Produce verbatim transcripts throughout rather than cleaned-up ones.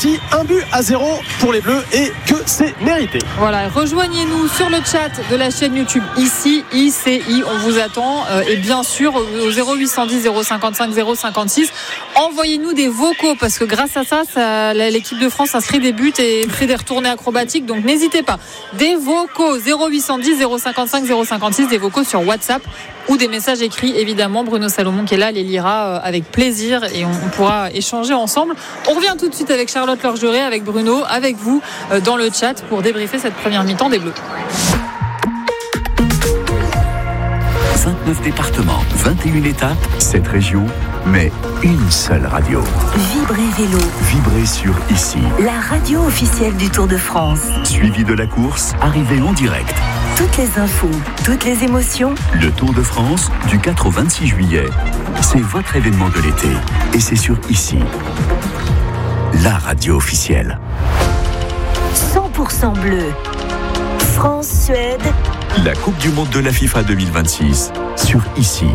penalty, un but à zéro pour les Bleus et que c'est mérité. Voilà, rejoignez-nous sur le chat de la chaîne YouTube ici, I C I, on vous attend euh, et bien sûr au zéro huit cent dix zéro cinquante-cinq zéro cinquante-six, envoyez-nous des vocaux parce que grâce à ça, ça l'équipe de France inscrit des buts et fait des retournées acrobatiques, donc n'hésitez pas. Des vocaux zéro huit cent dix zéro cinquante-cinq zéro cinquante-six, des vocaux sur WhatsApp ou des messages écrits, évidemment. Bruno Salomon qui est là les lira avec plaisir et on, on pourra échanger ensemble. On revient tout de suite avec Charlotte Lorgeret, avec Bruno, avec vous dans le chat pour débriefer cette première mi-temps des Bleus. vingt-neuf départements, vingt et une étapes, sept régions, mais une seule radio. Vibrez Vélo. Vibrez sur Ici. La radio officielle du Tour de France. Suivi de la course, arrivée en direct. Toutes les infos, toutes les émotions. Le Tour de France, du quatre au vingt-six juillet. C'est votre événement de l'été. Et c'est sur Ici. La radio officielle. cent pour cent bleu. France-Suède. La Coupe du Monde de la FIFA deux mille vingt-six. Sur Ici.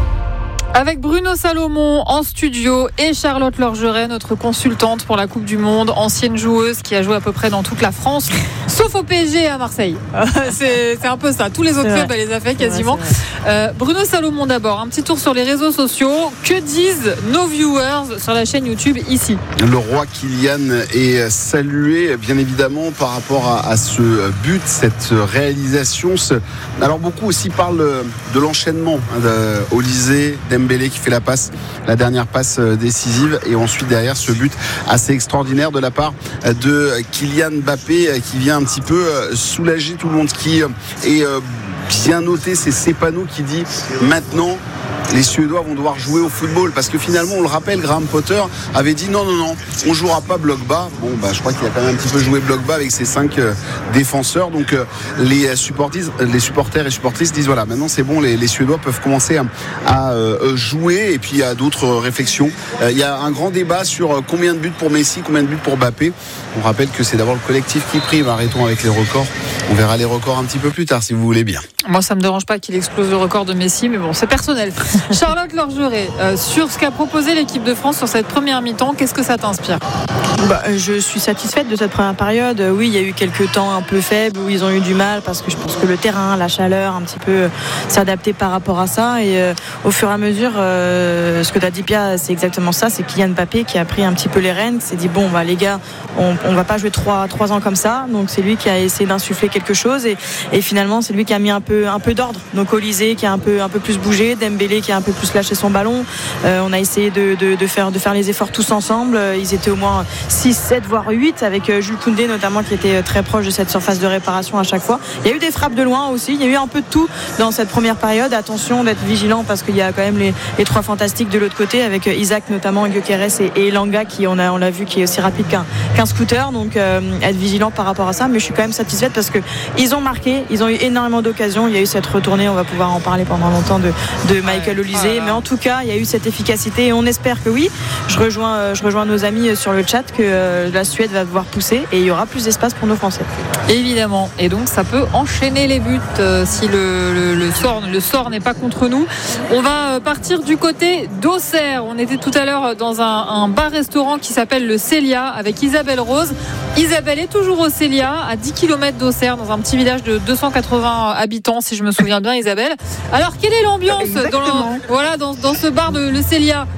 Avec Bruno Salomon en studio et Charlotte Lorgeret, notre consultante pour la Coupe du Monde, ancienne joueuse qui a joué à peu près dans toute la France, sauf au P S G et à Marseille. c'est, c'est un peu ça. Tous les autres clubs, elle les a fait quasiment. Euh, Bruno Salomon d'abord, un petit tour sur les réseaux sociaux. Que disent nos viewers sur la chaîne YouTube Ici? Le roi Kylian est salué, bien évidemment, par rapport à, à ce but, cette réalisation. Ce... Alors beaucoup aussi parlent de l'enchaînement hein, de Olysée, Dembélé qui fait la passe, la dernière passe décisive, et ensuite derrière ce but assez extraordinaire de la part de Kylian Mbappé qui vient un petit peu soulager tout le monde, qui est bien noté. C'est Cepano qui dit maintenant les Suédois vont devoir jouer au football, parce que finalement on le rappelle, Graham Potter avait dit non non non on jouera pas bloc bas. Bon bah je crois qu'il a quand même un petit peu joué bloc bas avec ses cinq euh, défenseurs, donc euh, les supporters les supporters et supportrices disent voilà, maintenant c'est bon, les, les Suédois peuvent commencer à, à euh, jouer. Et puis il y a d'autres réflexions. Euh, il y a un grand débat sur combien de buts pour Messi, combien de buts pour Mbappé. On rappelle que c'est d'abord le collectif qui prime. Arrêtons avec les records, on verra les records un petit peu plus tard si vous voulez bien. Moi ça me dérange pas qu'il explose le record de Messi, mais bon c'est personnel. Charlotte Lorgeret, euh, sur ce qu'a proposé l'équipe de France sur cette première mi-temps, qu'est-ce que ça t'inspire? Bah, je suis satisfaite de cette première période. Oui, il y a eu quelques temps un peu faibles où ils ont eu du mal, parce que je pense que le terrain, la chaleur, un petit peu euh, s'adapter par rapport à ça. Et euh, au fur et à mesure, euh, ce que tu as dit, Pia, c'est exactement ça. C'est Kylian Mbappé qui a pris un petit peu les rênes, qui s'est dit bon, bah, les gars, on ne va pas jouer trois, trois ans comme ça. Donc c'est lui qui a essayé d'insuffler quelque chose. Et, et finalement, c'est lui qui a mis un peu, un peu d'ordre. Donc Olysée qui a un peu, un peu plus bougé, Dembélé qui a un peu plus lâché son ballon. Euh, on a essayé de, de, de, faire, de faire les efforts tous ensemble. Ils étaient au moins six, sept voire huit, avec Jules Koundé notamment qui était très proche de cette surface de réparation à chaque fois. Il y a eu des frappes de loin aussi, il y a eu un peu de tout dans cette première période. Attention d'être vigilant, parce qu'il y a quand même les, les trois fantastiques de l'autre côté, avec Isaac notamment, Gyökeres et, et Elanga qui on, a, on l'a vu qui est aussi rapide qu'un, qu'un scooter. Donc euh, être vigilant par rapport à ça, mais je suis quand même satisfaite parce qu'ils ont marqué, ils ont eu énormément d'occasions. Il y a eu cette retournée, on va pouvoir en parler pendant longtemps, de, de Michael Olysée, mais en tout cas il y a eu cette efficacité et on espère que oui. Je rejoins, je rejoins nos amis sur le chat que euh, la Suède va devoir pousser et il y aura plus d'espace pour nos Français. Évidemment, et donc ça peut enchaîner les buts euh, si le, le, le, sort, le sort n'est pas contre nous. On va partir du côté d'Auxerre. On était tout à l'heure dans un, un bar-restaurant qui s'appelle le Célia avec Isabelle Rose. Isabelle est toujours au Célia, à dix kilomètres d'Auxerre, dans un petit village de deux cent quatre-vingts habitants, si je me souviens bien, Isabelle. Alors, quelle est l'ambiance dans, le, voilà, dans, dans ce bar de le Célia?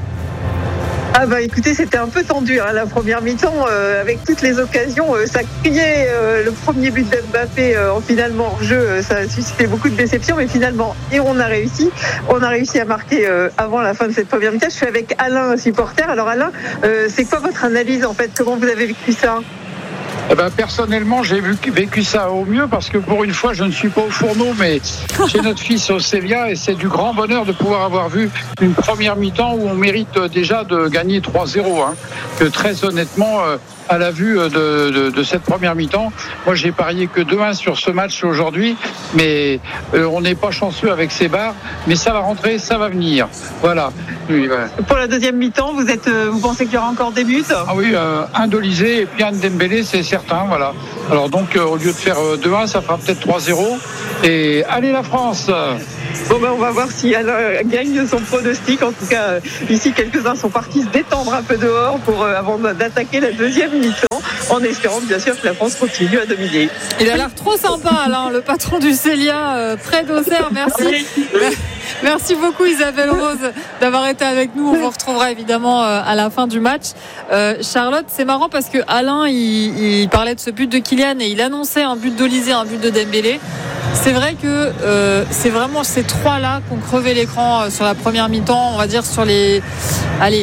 Ah bah écoutez, c'était un peu tendu hein, la première mi-temps euh, avec toutes les occasions, euh, ça criait euh, le premier but d'Mbappé euh, en finalement hors jeu, euh, ça a suscité beaucoup de déception, mais finalement et on a réussi, on a réussi à marquer euh, avant la fin de cette première mi-temps. Je suis avec Alain, supporter. Alors Alain, euh, c'est quoi votre analyse en fait? Comment vous avez vécu ça? Eh ben, personnellement, j'ai vécu ça au mieux parce que pour une fois, je ne suis pas au fourneau, mais j'ai notre fils au Célia et c'est du grand bonheur de pouvoir avoir vu une première mi-temps où on mérite déjà de gagner trois zéro. Hein. Que très honnêtement, euh, à la vue de, de, de cette première mi-temps, moi j'ai parié que deux un sur ce match aujourd'hui, mais euh, on n'est pas chanceux avec ces barres, mais ça va rentrer, ça va venir. Voilà. Oui, voilà. Pour la deuxième mi-temps, vous êtes, vous pensez qu'il y aura encore des buts? Ah oui, euh, un d'Olysée et puis un de Dembélé, c'est certain. Voilà. Alors donc, euh, au lieu de faire euh, deux un, ça fera peut-être trois zéro. Et allez la France! Bon ben on va voir si Alain gagne son pronostic. En tout cas, euh, ici quelques-uns sont partis se détendre un peu dehors pour euh, avant d'attaquer la deuxième mi-temps. en espérant bien sûr que la France continue à dominer. Il a l'air trop sympa, Alain, le patron du Célia, euh, près d'Auxerre. Merci. Merci beaucoup Isabelle Rose d'avoir été avec nous. On vous retrouvera évidemment euh, à la fin du match. Euh, Charlotte, c'est marrant parce que Alain, il, il parlait de ce but de Kylian et il annonçait un but d'Olysée, un but de Dembélé. C'est vrai que euh, c'est vraiment ces trois-là qui ont crevé l'écran euh, sur la première mi-temps, on va dire sur les... Allez,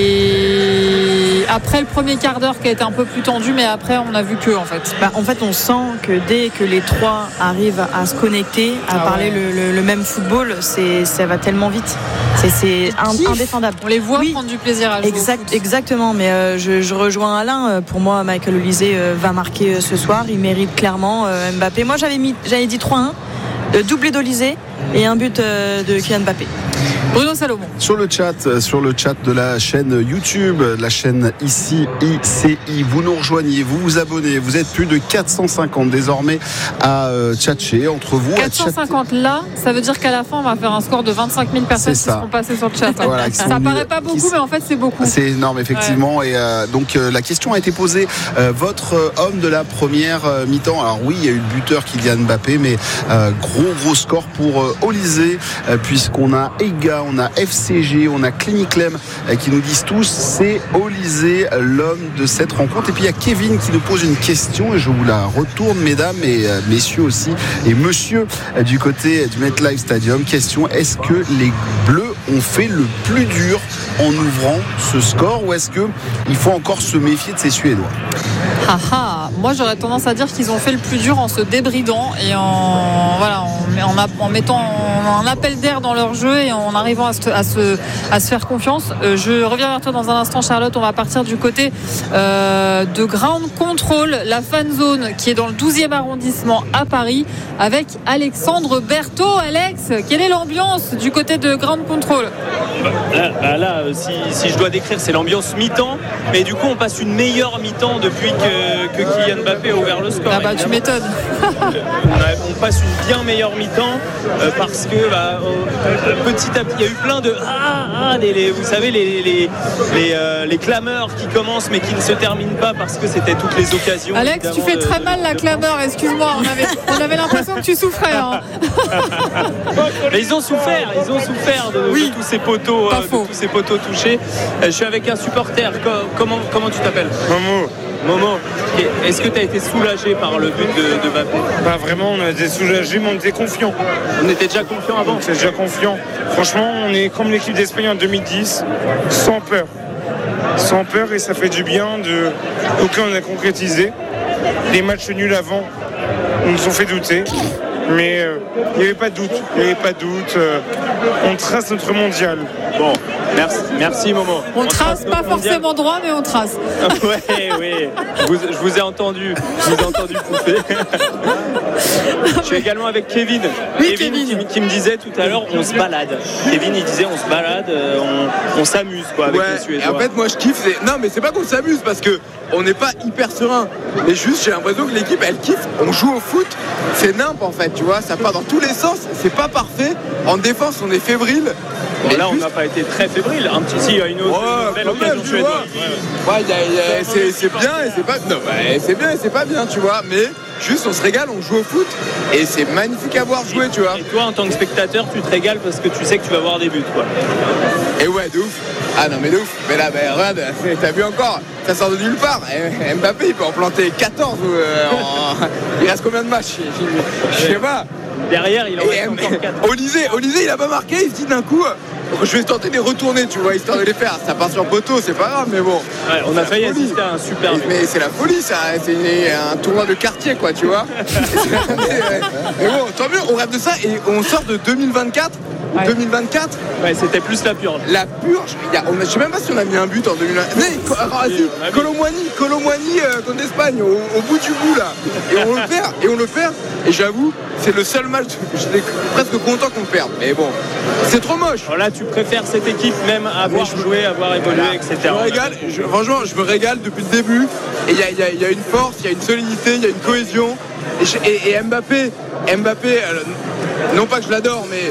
les... après le premier quart d'heure qui a été un peu plus tendu, mais après on a vu que en fait. Bah, en fait, on sent que dès que les trois arrivent à se connecter, à ah parler ouais. le, le, le même football, c'est, ça va tellement vite. C'est, c'est un, indéfendable. On les voit oui. prendre du plaisir à jouer exact, au foot. Exactement, mais euh, je, je rejoins Alain. Pour moi, Michael Olysée euh, va marquer euh, ce soir. Il mérite clairement euh, Mbappé. Moi, j'avais, mis, j'avais dit trois un, euh, doublé d'Olysée et un but euh, de Kylian Mbappé. Bruno Salomon. Sur le chat, sur le chat de la chaîne YouTube, la chaîne ici I C I, vous nous rejoignez, vous vous abonnez, vous êtes plus de quatre cent cinquante désormais à euh, tchatcher entre vous. quatre cent cinquante là, ça veut dire qu'à la fin on va faire un score de vingt-cinq mille personnes qui seront passées sur le chat. Voilà, ça paraît nuls, pas beaucoup, mais en fait c'est beaucoup. C'est énorme effectivement. Ouais. Et euh, donc euh, la question a été posée. Euh, votre euh, homme de la première euh, mi-temps. Alors oui, il y a eu le buteur Kylian Mbappé, mais euh, gros gros score pour euh, Olysée, euh, puisqu'on a Ega, on a F C G, on a Cliniclem qui nous disent tous c'est Olysée l'homme de cette rencontre. Et puis il y a Kevin qui nous pose une question et je vous la retourne mesdames et messieurs aussi et monsieur du côté du MetLife Stadium. Question, est-ce que les Bleus ont fait le plus dur en ouvrant ce score ou est-ce qu'il faut encore se méfier de ces Suédois? Ah ah, moi j'aurais tendance à dire qu'ils ont fait le plus dur en se débridant et en, voilà, en, en, en mettant un appel d'air dans leur jeu et en arrivant à se, à se, à se faire confiance. Euh, je reviens vers toi dans un instant Charlotte, on va partir du côté euh, de Ground Control, la fan zone qui est dans le douzième arrondissement à Paris avec Alexandre Berthaud. Alex, quelle est l'ambiance du côté de Ground Control? Là, bah là si, si je dois décrire, c'est l'ambiance mi-temps, mais du coup on passe une meilleure mi-temps depuis que, que Kylian Mbappé a ouvert le score. Ah bah tu m'étonnes. on, a, on passe une bien meilleure mi-temps euh, parce que bah, euh, petit à petit il y a eu plein de ah, ah les, les, vous savez les, les, les, euh, les clameurs qui commencent mais qui ne se terminent pas parce que c'était toutes les occasions. Alex, tu fais de, très mal la clameur, excuse-moi, on avait, on avait l'impression que tu souffrais hein. Mais ils ont souffert, ils ont souffert de, oui. de tous ces poteaux euh, de tous ces poteaux touchés. Euh, je suis avec un supporter. Comment, comment tu t'appelles? Momo. Momo, est-ce que tu as été soulagé par le but de, de Mbappé? Bah vraiment, on a été soulagé, mais on était confiant. On était déjà confiant avant. On était déjà confiant. Franchement, on est comme l'équipe d'Espagne en deux mille dix, sans peur. Sans peur et ça fait du bien. De... Donc là, on a concrétisé. Les matchs nuls avant nous ont fait douter. Mais euh, il n'y avait pas de doute. Il n'y avait pas de doute. Euh, on trace notre mondial. Bon, merci, merci Momo. On, on trace, trace pas forcément droit, mais on trace. Oui, oui. Je vous, je vous ai entendu. Je vous ai entendu pouffer. Je suis également avec Kevin. Oui, Kevin, Kevin. Qui, qui me disait tout à l'heure, on se balade. Kevin, il disait, on se balade, on, on s'amuse quoi avec ouais, les Suédois. Et en fait, moi, je kiffe. C'est... Non, mais c'est pas qu'on s'amuse parce que on n'est pas hyper serein. Mais juste, j'ai l'impression que l'équipe, elle kiffe. On joue au foot. C'est nimp en fait, tu vois. Ça part dans tous les sens. C'est pas parfait. En défense, on est fébrile. Bon, là, juste... on n'a pas été très fébrile. Un petit, si, il y a une autre ouais, une belle occasion suédoise. Ouais, ouais. ouais y a, y a, c'est, c'est bien et c'est pas. Non, bah, c'est bien et c'est pas bien, tu vois. Mais juste, on se régale, on joue au foot et c'est magnifique à voir jouer, tu vois. Et toi, en tant que spectateur, tu te régales parce que tu sais que tu vas voir des buts, quoi. Et ouais, de ouf. Ah non, mais de ouf. Mais là, bah, regarde, t'as vu encore, ça sort de nulle part. Mbappé, il peut en planter quatorze. Euh, en... Il reste combien de matchs? Je sais pas. Derrière, il en reste encore quatre. Olysée, Olysée, il a pas marqué. Il se dit d'un coup, je vais tenter de les retourner, tu vois, histoire de les faire. Ça part sur poteau, c'est pas grave, mais bon. Ouais, on a failli assister à un super but. Mais c'est la folie, ça. C'est un tournoi de quartier, quoi, tu vois. Mais bon, tant mieux, on rêve de ça et on sort de deux mille vingt-quatre. Ouais. deux mille vingt-quatre. Ouais, c'était plus la purge. La purge. Y a, on a, je sais même pas si on a mis un but en deux mille vingt. Mais oui, Colomboigny, Colomboigny euh, contre l'Espagne, au, au bout du bout là. Et on le perd. Et on le perd. Et j'avoue, c'est le seul match. J'étais presque content qu'on le perde. Mais bon, c'est trop moche. Alors là, tu préfères cette équipe même avoir je... joué, avoir évolué, voilà. et cetera. Je me régale. Je, franchement, je me régale depuis le début. Et il y a, y, a, y a une force, il y a une solidité, il y a une cohésion. Et, je, et, et Mbappé, Mbappé, euh, non pas que je l'adore, mais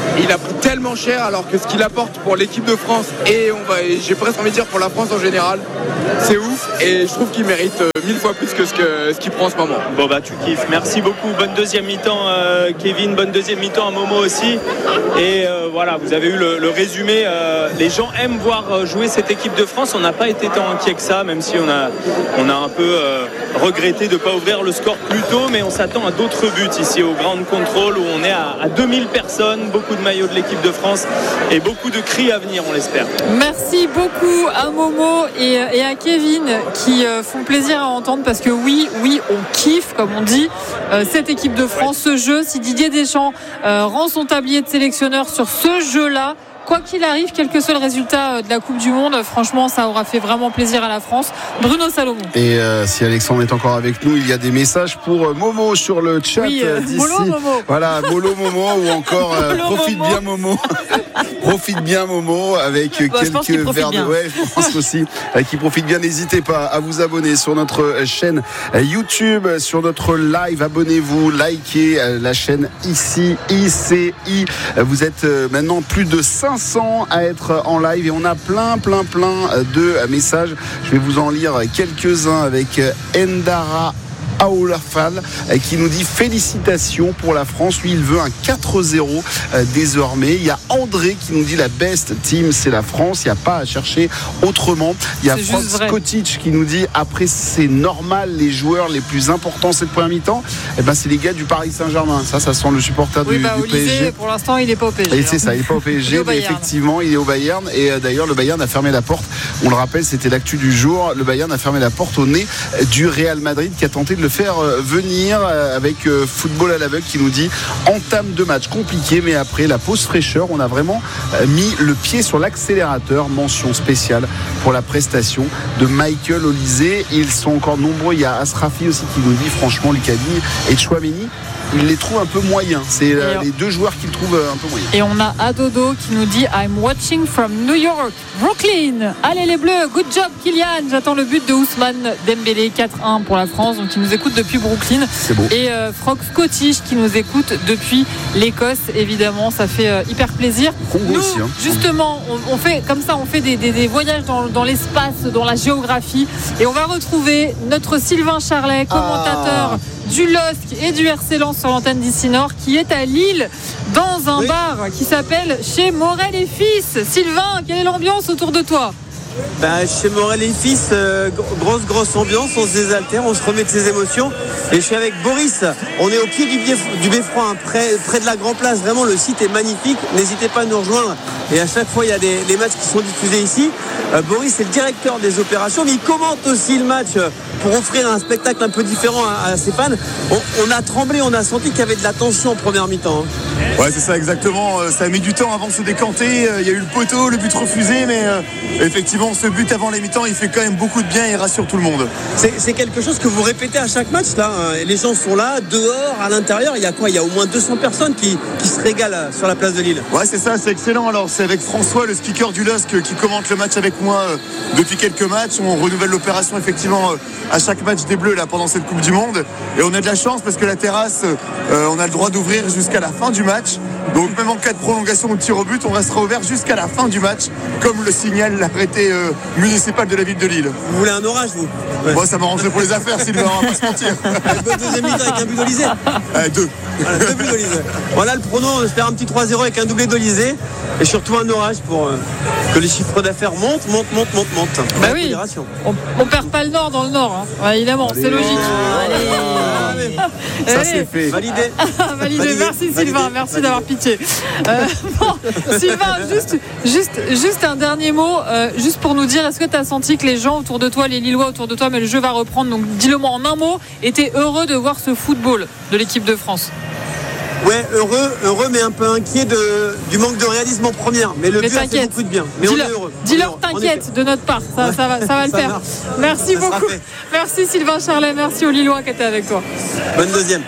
il a pris tellement cher, alors que ce qu'il apporte pour l'équipe de France et, on va, et j'ai presque envie de dire pour la France en général, c'est ouf. Et je trouve qu'il mérite euh, mille fois plus que ce, que ce qu'il prend en ce moment. Bon bah tu kiffes. Merci beaucoup. Bonne deuxième mi-temps euh, Kevin. Bonne deuxième mi-temps à Momo aussi. Et euh, voilà, vous avez eu le, le résumé. Euh, les gens aiment voir jouer cette équipe de France. On n'a pas été tant inquiet que ça, même si on a, on a un peu euh, regretté de ne pas ouvrir le score plus tôt. Mais on s'attend à d'autres buts ici au Ground Control où on est à, à deux mille personnes, beaucoup de maillots de l'équipe de France et beaucoup de cris à venir, on l'espère. Merci beaucoup à Momo et, et à Kevin qui euh, font plaisir à entendre parce que oui, oui, on kiffe, comme on dit, euh, cette équipe de France, ce jeu. Si Didier Deschamps euh, rend son tablier de sélectionneur sur ce jeu-là, quoi qu'il arrive, quel que soit le résultat de la Coupe du Monde, franchement, ça aura fait vraiment plaisir à la France. Bruno Salomon. Et euh, si Alexandre est encore avec nous, il y a des messages pour Momo sur le chat oui, euh, d'ici. Molo Momo. Voilà, Molo Momo ou encore euh, profite Momo. bien Momo. Profite bien Momo avec bah, quelques verres de ouais, je pense aussi euh, qui profite bien. N'hésitez pas à vous abonner sur notre chaîne YouTube, sur notre live. Abonnez-vous, likez la chaîne ici I C I. Vous êtes maintenant plus de cinq cents à être en live et on a plein plein plein de messages. Je vais vous en lire quelques-uns avec Endara Aoulafal qui nous dit félicitations pour la France. Lui, il veut un quatre zéro euh, désormais. Il y a André qui nous dit la best team, c'est la France. Il n'y a pas à chercher autrement. Il y a Franz Kotic qui nous dit après, c'est normal, les joueurs les plus importants cette première mi-temps, eh ben, c'est les gars du Paris Saint-Germain. Ça, ça sent le supporter oui, du, bah, du P S G. Pour l'instant, il n'est pas au P S G. Et c'est ça, il n'est pas au P S G, mais effectivement, il est au Bayern. Et euh, d'ailleurs, le Bayern a fermé la porte. On le rappelle, c'était l'actu du jour. Le Bayern a fermé la porte au nez du Real Madrid qui a tenté de le faire venir avec Football à l'aveugle qui nous dit entame de match compliqué, mais après la pause fraîcheur, on a vraiment mis le pied sur l'accélérateur. Mention spéciale pour la prestation de Michael Olysée. Ils sont encore nombreux. Il y a Asrafi aussi qui nous dit franchement, Lucas Digne et Tchouaméni, il les trouve un peu moyens. C'est euh, les deux joueurs qu'il trouve un peu moyens. Et on a Adodo qui nous dit I'm watching from New York, Brooklyn. Allez les Bleus, good job Kylian. J'attends le but de Ousmane Dembélé, quatre un pour la France. Donc il nous écoute depuis Brooklyn. C'est beau. Et euh, Franck Scottish qui nous écoute depuis l'Écosse. Évidemment, ça fait euh, hyper plaisir. Congo nous, aussi, hein. justement, on, on fait comme ça, on fait des, des, des voyages dans, dans l'espace, dans la géographie. Et on va retrouver notre Sylvain Charlet, commentateur ah. du L O S C et du R C Lens sur l'antenne d'Ici Nord, qui est à Lille dans un oui. bar qui s'appelle Chez Morel et Fils. Sylvain, quelle est l'ambiance autour de toi? Ben, chez Morel et Fils, euh, grosse grosse ambiance, on se désaltère, on se remet de ses émotions. Et je suis avec Boris, on est au pied du, bief, du Beffroi, hein, près, près de la Grand Place. Vraiment, le site est magnifique, n'hésitez pas à nous rejoindre. Et à chaque fois, il y a des, des matchs qui sont diffusés ici. euh, Boris est le directeur des opérations, mais il commente aussi le match pour offrir un spectacle un peu différent à, à ses fans. On, on a tremblé, on a senti qu'il y avait de la tension en première mi-temps, hein. Ouais, c'est ça exactement, ça a mis du temps avant de se décanter. Il y a eu le poteau, le but refusé, mais euh, effectivement ce but avant les mi-temps, il fait quand même beaucoup de bien et rassure tout le monde. C'est, c'est quelque chose que vous répétez à chaque match là, hein. Les gens sont là, dehors, à l'intérieur. Il y a quoi? Il y a au moins deux cents personnes qui, qui se régalent sur la place de Lille. Ouais, c'est ça, c'est excellent. Alors c'est avec François, le speaker du L O S C, qui commente le match avec moi euh, depuis quelques matchs. On renouvelle l'opération effectivement euh, à chaque match des Bleus là pendant cette Coupe du Monde. Et on a de la chance parce que la terrasse, euh, on a le droit d'ouvrir jusqu'à la fin du match. Donc même en cas de prolongation ou de tir au but, on restera ouvert jusqu'à la fin du match, comme le signale l'arrêté euh, municipal de la ville de Lille. Vous voulez un orage, vous? Ouais. Bon, ça m'arrangerait pour les affaires, Sylvain, on va pas se mentir. Deuxième mi-temps avec un but d'Olysée. euh, Deux. Voilà, deux buts d'Olysée. Voilà le prono, on espère un petit trois zéro avec un doublé d'Olysée. Et surtout un orage pour euh, que les chiffres d'affaires montent, montent, montent, montent, montent. Bah oui, on, on perd pas le Nord dans le Nord, hein. Ouais, évidemment, allez, c'est logique. Allez, allez. Ça allez. c'est fait. Validé. Validé. Validé. Merci Validé. Sylvain, merci Validé. D'avoir pitié. Euh, bon, Sylvain, juste, juste, juste un dernier mot, euh, juste pour nous dire, est-ce que tu as senti que les gens autour de toi, les Lillois autour de toi, mais le jeu va reprendre, donc dis-le moi en un mot, étaient heureux de voir ce football de l'équipe de France? Ouais, heureux, heureux, mais un peu inquiet de, du manque de réalisme en première. Mais le mais but a fait beaucoup de bien. Mais dis-leur, on est heureux. Dis-leur t'inquiète de notre part, ça, ça va, ça va le ça faire. Marche. Merci ça beaucoup. Merci Sylvain Charlet, merci aux Lillois qui étaient avec toi. Bonne deuxième.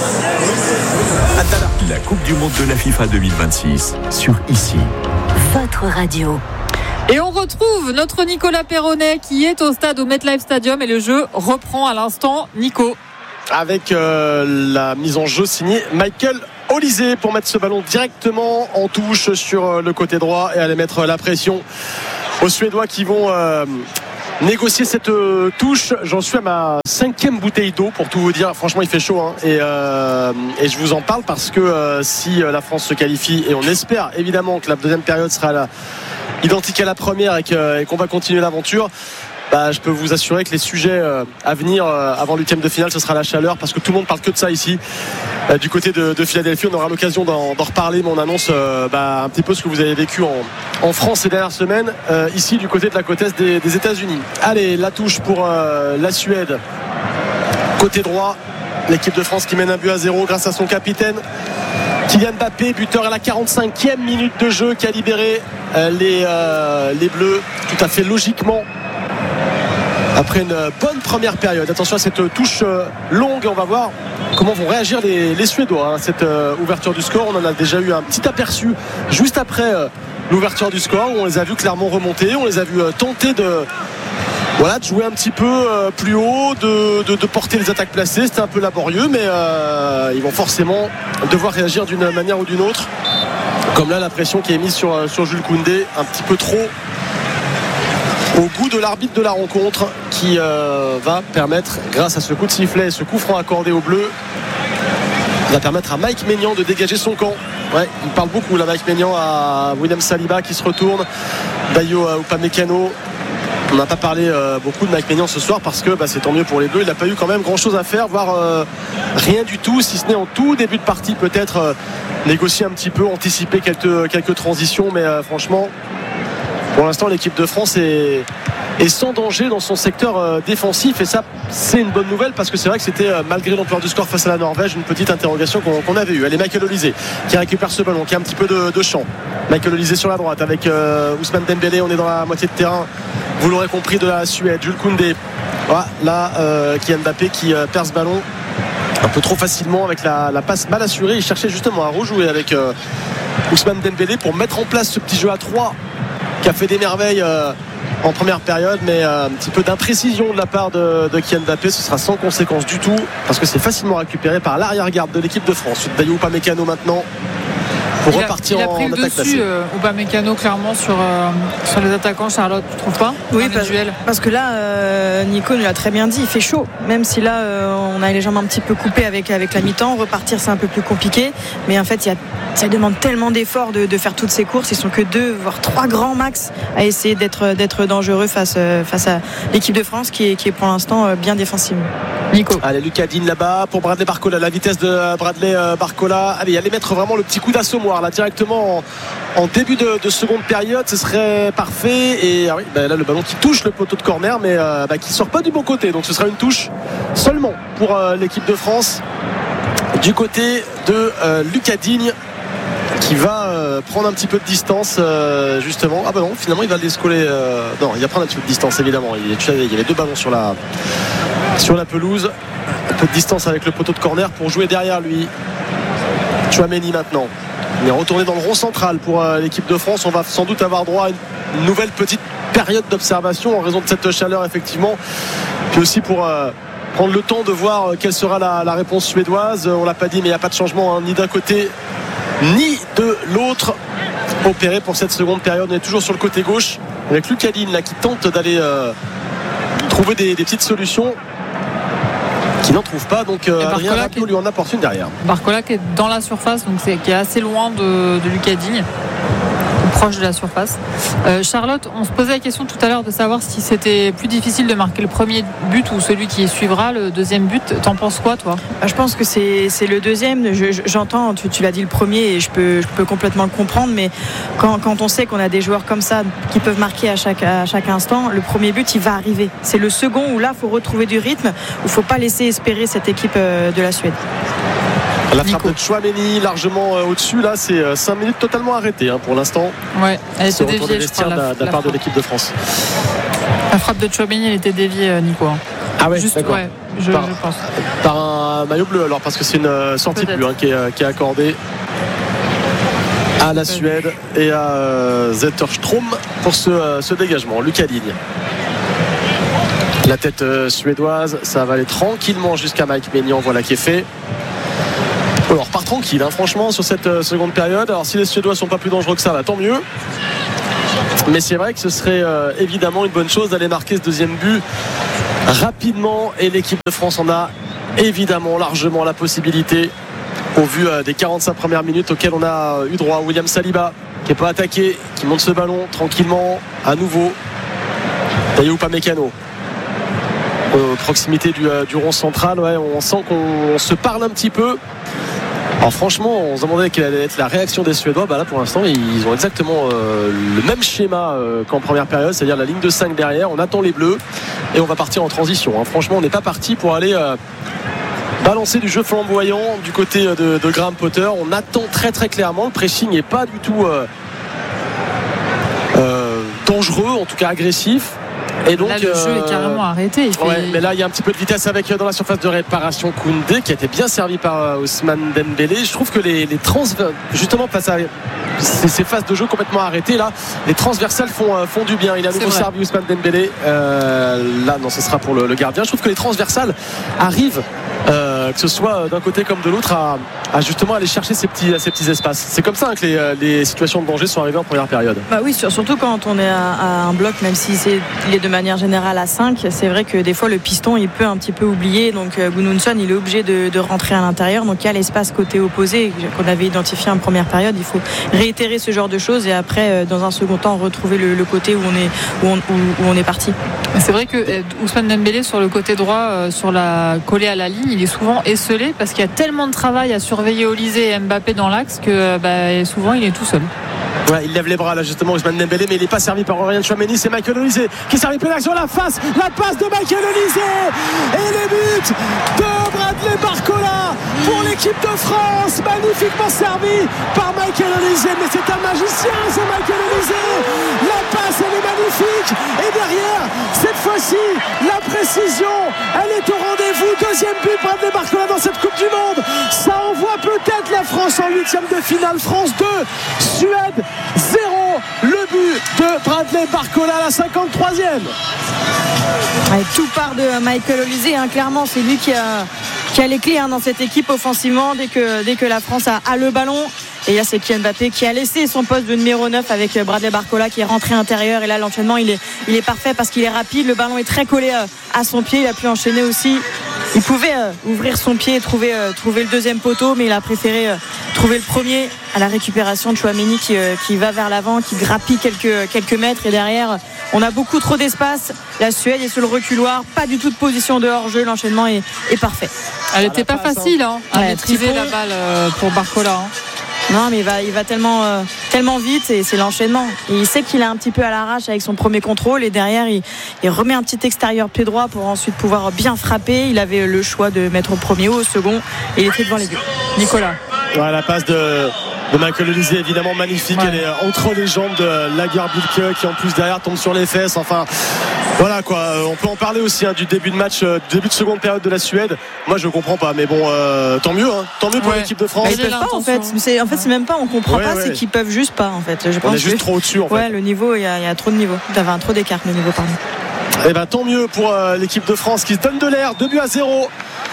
La Coupe du Monde de la FIFA deux mille vingt-six sur Ici. Votre radio. Et on retrouve notre Nicolas Perronnet qui est au stade au MetLife Stadium et le jeu reprend à l'instant. Nico. Avec euh, la mise en jeu signée Michael Olysée pour mettre ce ballon directement en touche sur le côté droit et aller mettre la pression aux Suédois qui vont euh, négocier cette euh, touche. J'en suis à ma cinquième bouteille d'eau pour tout vous dire. Franchement, il fait chaud hein. et, euh, et je vous en parle parce que euh, si la France se qualifie, et on espère évidemment que la deuxième période sera la, identique à la première et, que, et qu'on va continuer l'aventure, bah, je peux vous assurer que les sujets euh, à venir euh, avant l'huitième de finale, ce sera la chaleur, parce que tout le monde parle que de ça ici euh, du côté de, de Philadelphie. On aura l'occasion d'en, d'en reparler, mais on annonce euh, bah, un petit peu ce que vous avez vécu en, en France ces dernières semaines, euh, ici du côté de la côte est des, des États-Unis. Allez, la touche pour euh, la Suède côté droit, l'équipe de France qui mène un but à zéro grâce à son capitaine Kylian Mbappé, buteur à la quarante-cinquième minute de jeu, qui a libéré euh, les, euh, les Bleus tout à fait logiquement après une bonne première période. Attention à cette touche longue, on va voir comment vont réagir les, les Suédois, hein, cette euh, ouverture du score. On en a déjà eu un petit aperçu juste après euh, l'ouverture du score, où on les a vus clairement remonter, on les a vus euh, tenter de, voilà, de jouer un petit peu euh, plus haut, de, de, de porter les attaques placées. C'était un peu laborieux, mais euh, ils vont forcément devoir réagir d'une manière ou d'une autre, comme là la pression qui est mise sur, sur Jules Koundé, un petit peu trop au goût de l'arbitre de la rencontre, qui euh, va permettre, grâce à ce coup de sifflet, ce coup franc accordé aux Bleus, va permettre à Mike Maignan de dégager son camp. Ouais, il parle beaucoup là, Mike Maignan, à William Saliba qui se retourne, Bayo Upamecano. On n'a pas parlé euh, beaucoup de Mike Maignan ce soir parce que bah, c'est tant mieux pour les Bleus. Il n'a pas eu quand même grand chose à faire, voire euh, rien du tout, si ce n'est en tout début de partie peut-être euh, négocier un petit peu, anticiper quelques, quelques transitions, mais euh, franchement pour l'instant l'équipe de France est, est sans danger dans son secteur euh, défensif, et ça c'est une bonne nouvelle, parce que c'est vrai que c'était euh, malgré l'ampleur du score face à la Norvège une petite interrogation qu'on, qu'on avait eue. Allez, Michael Olysée qui récupère ce ballon, qui a un petit peu de, de champ. Michael Olysée sur la droite avec euh, Ousmane Dembélé, on est dans la moitié de terrain, vous l'aurez compris, de la Suède. Jules Koundé, voilà, là euh, Kylian Mbappé qui euh, perd ce ballon un peu trop facilement avec la, la passe mal assurée. Il cherchait justement à rejouer avec euh, Ousmane Dembélé pour mettre en place ce petit jeu à trois qui a fait des merveilles euh, en première période, mais euh, un petit peu d'imprécision de la part de, de Kylian Mbappé. Ce sera sans conséquence du tout, parce que c'est facilement récupéré par l'arrière-garde de l'équipe de France. Bayo Upamecano maintenant pour il repartir a, il a en pris le attaque dessus, euh, Upamecano, clairement sur, euh, sur les attaquants. Charlotte, tu trouves pas? Oui, parce, parce que là euh, Nico nous l'a très bien dit, il fait chaud, même si là euh, on a les jambes un petit peu coupées avec, avec la mi-temps. Repartir c'est un peu plus compliqué, mais en fait il y a, ça demande tellement d'efforts de, de faire toutes ces courses. Ils sont que deux voire trois grands max à essayer d'être, d'être dangereux face, face à l'équipe de France qui est, qui est pour l'instant bien défensive. Nico. Allez, Lucas Digne là-bas pour Bradley Barcola, la vitesse de Bradley Barcola. Allez, allez mettre vraiment le petit coup d'assommoir là directement en, en début de, de seconde période, ce serait parfait. Et ah oui, bah là le ballon qui touche le poteau de corner, mais euh, bah, qui sort pas du bon côté, donc ce sera une touche seulement pour euh, l'équipe de France du côté de euh, Lucas Digne, qui va euh, prendre un petit peu de distance euh, justement. Ah bah non, finalement il va le décoller. Euh, non, il va prendre un petit peu de distance évidemment. Il, il y avait deux ballons sur la sur la pelouse. Un peu de distance avec le poteau de corner pour jouer derrière lui. Tchouaméni maintenant. Il est retourné dans le rond central pour euh, l'équipe de France. On va sans doute avoir droit à une nouvelle petite période d'observation en raison de cette chaleur effectivement. Puis aussi pour euh, prendre le temps de voir euh, quelle sera la, la réponse suédoise. On l'a pas dit, mais il n'y a pas de changement hein, ni d'un côté ni de l'autre opéré pour cette seconde période. On est toujours sur le côté gauche avec Lucas Digne là qui tente d'aller euh, trouver des, des petites solutions, qui n'en trouve pas, donc euh, Adrien Rabiot lui en apporte une derrière. Barcola qui est dans la surface, donc c'est, qui est assez loin de, de Lucas Digne, proche de la surface. euh, Charlotte, on se posait la question tout à l'heure de savoir si c'était plus difficile de marquer le premier but ou celui qui suivra le deuxième but. T'en penses quoi toi? Je pense que c'est, c'est le deuxième. Je, je, j'entends, tu, tu l'as dit le premier, et je peux, je peux complètement le comprendre, mais quand, quand on sait qu'on a des joueurs comme ça qui peuvent marquer à chaque, à chaque instant, le premier but il va arriver. C'est le second où là il faut retrouver du rythme, où il ne faut pas laisser espérer cette équipe de la Suède. La frappe de Tchouaméni largement euh, au-dessus, là c'est euh, cinq minutes totalement arrêtées hein, pour l'instant. Ouais, elle était déviée, je crois, de la, de la part frappe de l'équipe de France. La frappe de Tchouaméni, elle était déviée, Nico. Ah ouais, juste, d'accord. Ouais, je, par, je pense. Par un maillot bleu alors, parce que c'est une euh, sortie de but hein, qui, est, qui est accordée à la Suède et à euh, Zetterström pour ce, euh, ce dégagement. Lucas Digne. La tête euh, suédoise, ça va aller tranquillement jusqu'à Mike Maignan, voilà qui est fait. Alors, on repart tranquille, hein, franchement, sur cette euh, seconde période. Alors si les Suédois sont pas plus dangereux que ça, bah, tant mieux. Mais c'est vrai que ce serait euh, évidemment une bonne chose d'aller marquer ce deuxième but rapidement. Et l'équipe de France en a évidemment largement la possibilité au vu euh, des quarante-cinq premières minutes auxquelles on a eu droit. William Saliba qui n'est pas attaqué, qui monte ce ballon tranquillement à nouveau. Tayou Upamecano aux proximité du, euh, du rond central. Ouais, on sent qu'on se parle un petit peu. Alors franchement, on se demandait quelle allait être la réaction des Suédois. Bah là pour l'instant ils ont exactement euh, le même schéma euh, qu'en première période, c'est-à-dire la ligne de cinq derrière. On attend les Bleus et on va partir en transition, hein. Franchement on n'est pas parti pour aller euh, balancer du jeu flamboyant du côté de, de Graham Potter. On attend très très clairement. Le pressing n'est pas du tout euh, euh, dangereux, en tout cas agressif. Et donc, là le jeu euh, est carrément arrêté. Il fait... ouais, mais là il y a un petit peu de vitesse avec dans la surface de réparation Koundé qui a été bien servi par Ousmane Dembélé. Je trouve que les, les trans justement face à ces, ces phases de jeu complètement arrêtées là, les transversales font, font du bien. Il a à nouveau servi Ousmane Dembélé. Euh, là non, ce sera pour le, le gardien. Je trouve que les transversales arrivent euh, que ce soit d'un côté comme de l'autre à, à justement aller chercher ces petits, ces petits espaces. C'est comme ça hein, que les, les situations de danger sont arrivées en première période. Bah oui, surtout quand on est à, à un bloc, même si c'est il est de manière générale à cinq, c'est vrai que des fois le piston il peut un petit peu oublier, donc euh, Gudmundsson il est obligé de, de rentrer à l'intérieur, donc il y a l'espace côté opposé qu'on avait identifié en première période. Il faut réitérer ce genre de choses et après euh, dans un second temps retrouver le, le côté où on est, où on, où, où on est parti. C'est vrai que euh, Ousmane Dembélé sur le côté droit, euh, sur la collée à la ligne, il est souvent esselé parce qu'il y a tellement de travail à surveiller Olise et Mbappé dans l'axe que euh, bah, souvent il est tout seul. Ouais, il lève les bras là justement Ousmane Dembélé, mais il n'est pas servi par Aurélien Tchouaméni. C'est Michael Olise qui servi plein sur la face, la passe de Michael Olise et les buts de Bradley Barcola pour l'équipe de France, magnifiquement servi par Michael Olise. Mais c'est un magicien, c'est Michael Olise. La passe elle est magnifique et derrière cette fois-ci la précision elle est au rendez-vous. Deuxième but Bradley Barcola dans cette Coupe du Monde. Ça envoie peut-être la France en huitième de finale. France deux, Suède zéro, le but de Bradley Barcola à la cinquante-troisième. Ouais, tout part de Michael Olise, hein, clairement c'est lui qui a, qui a les clés hein, dans cette équipe offensivement dès que, dès que la France a, a le ballon. Et là c'est Kylian Mbappé qui a laissé son poste de numéro neuf avec Bradley Barcola qui est rentré intérieur, et là l'enchaînement il est, il est parfait parce qu'il est rapide, le ballon est très collé à son pied, il a pu enchaîner aussi. Il pouvait euh, ouvrir son pied et trouver, euh, trouver le deuxième poteau, mais il a préféré euh, trouver le premier à la récupération de Tchouaméni qui, euh, qui va vers l'avant, qui grappille quelques, quelques mètres, et derrière on a beaucoup trop d'espace. La Suède est sur le reculoir, pas du tout de position de hors-jeu, l'enchaînement est, est parfait. Elle n'était pas facile hein, à ouais, maîtriser Tripon. La balle euh, pour Barcola hein. Non mais il va, il va tellement, euh, tellement vite, et c'est l'enchaînement. Et il sait qu'il est un petit peu à l'arrache avec son premier contrôle, et derrière il, il remet un petit extérieur pied droit pour ensuite pouvoir bien frapper. Il avait le choix de mettre au premier ou au second, et il était devant les deux. Nicolas. Ouais, la passe de, de Michael Olise évidemment magnifique. Ouais. Elle est entre les jambes de Lagerbielke qui en plus derrière tombe sur les fesses. Enfin voilà quoi, on peut en parler aussi hein, du début de match, euh, début de seconde période de la Suède. Moi je comprends pas, mais bon euh, tant mieux hein, tant mieux pour ouais. l'équipe de France. Bah, ils peuvent pas en fait, c'est, en fait c'est même pas on comprend ouais, pas, ouais. c'est qu'ils peuvent juste pas en fait. Je on pense est juste que, trop au-dessus en fait. Ouais, le niveau, il y, y a trop de niveau, t'avais un trop d'écart le niveau pardon. Et ben tant mieux pour euh, l'équipe de France qui se donne de l'air, deux buts à zéro.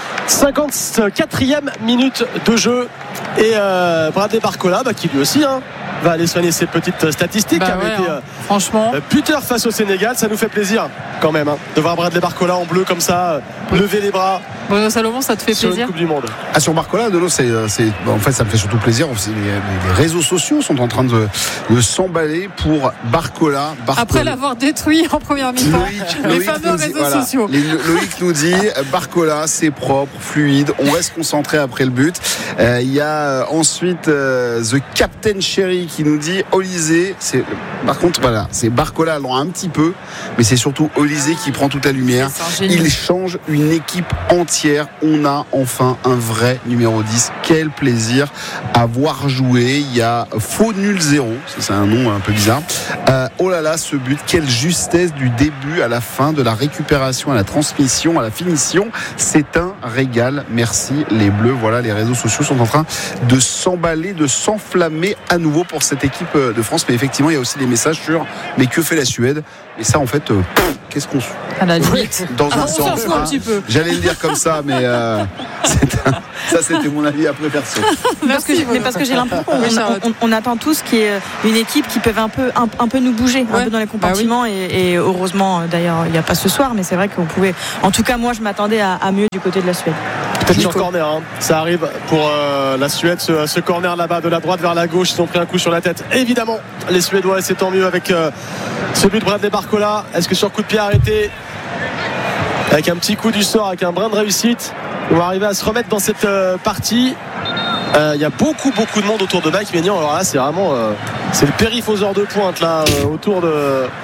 cinquante-quatrième minute de jeu, et euh, Bradley Barcola bah, qui lui aussi hein, va aller soigner ses petites statistiques. Bah avait ouais, été, hein. Franchement euh, buteur face au Sénégal. Ça nous fait plaisir quand même hein, de voir Bradley Barcola en bleu comme ça, euh, oui. lever les bras. Bruno Salomon, ça te fait sur plaisir une Coupe du Monde. Ah, sur Barcola, de l'eau, c'est, c'est, en fait, ça me fait surtout plaisir. Les, les réseaux sociaux sont en train de, de s'emballer pour Barcola. Barcola. Après l'avoir détruit en première mi-temps. Loïc, les Loïc fameux dit, réseaux voilà, sociaux. Les, Loïc nous dit Barcola, c'est propre, fluide. On reste concentré après le but. Il euh, y a ensuite euh, The Captain Cherry qui nous dit Olise. C'est, par contre, voilà, c'est Barcola loin un petit peu, mais c'est surtout Olise qui prend toute la lumière. Il change une équipe entière. On a enfin un vrai numéro dix. Quel plaisir à voir jouer. Il y a Faux Nul Zéro, c'est un nom un peu bizarre. Euh, oh là là, ce but, quelle justesse du début à la fin, de la récupération à la transmission, à la finition. C'est un régal. Merci les Bleus. Voilà, les réseaux sociaux sont en train de s'emballer, de s'enflammer à nouveau pour cette équipe de France. Mais effectivement, il y a aussi des messages sur Mais que fait la Suède? Et ça, en fait, euh, qu'est-ce qu'on à la limite dans un ah, sens, on s'en fout un petit peu. J'allais le dire comme ça, mais euh, un... ça, c'était mon avis après perso. Parce que, mais parce que j'ai l'impression qu'on on, on, on attend tous qu'il y ait une équipe qui peut un peu, un, un peu nous bouger, ouais. un peu dans les compartiments. Bah oui. et, et heureusement, d'ailleurs, il n'y a pas ce soir, mais c'est vrai qu'on pouvait. En tout cas, moi, je m'attendais à, à mieux du côté de la Suède. Peut-être sur corner, hein. Ça arrive pour euh, la Suède, ce, ce corner là-bas de la droite vers la gauche. Ils ont pris un coup sur la tête. Évidemment, les Suédois, et c'est tant mieux avec euh, ce but de Bradley Barcola. Est-ce que sur coup de pied arrêté, avec un petit coup du sort, avec un brin de réussite, on va arriver à se remettre dans cette euh, partie. Il euh, y a beaucoup beaucoup de monde autour de Mike Maignan. Alors là, c'est vraiment euh, c'est le périphoseur de pointe là euh, autour de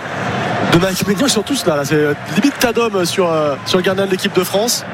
de Mike Maignan. Ils sont tous là, là. C'est limite Tadom sur euh, sur le gardien de l'équipe de France.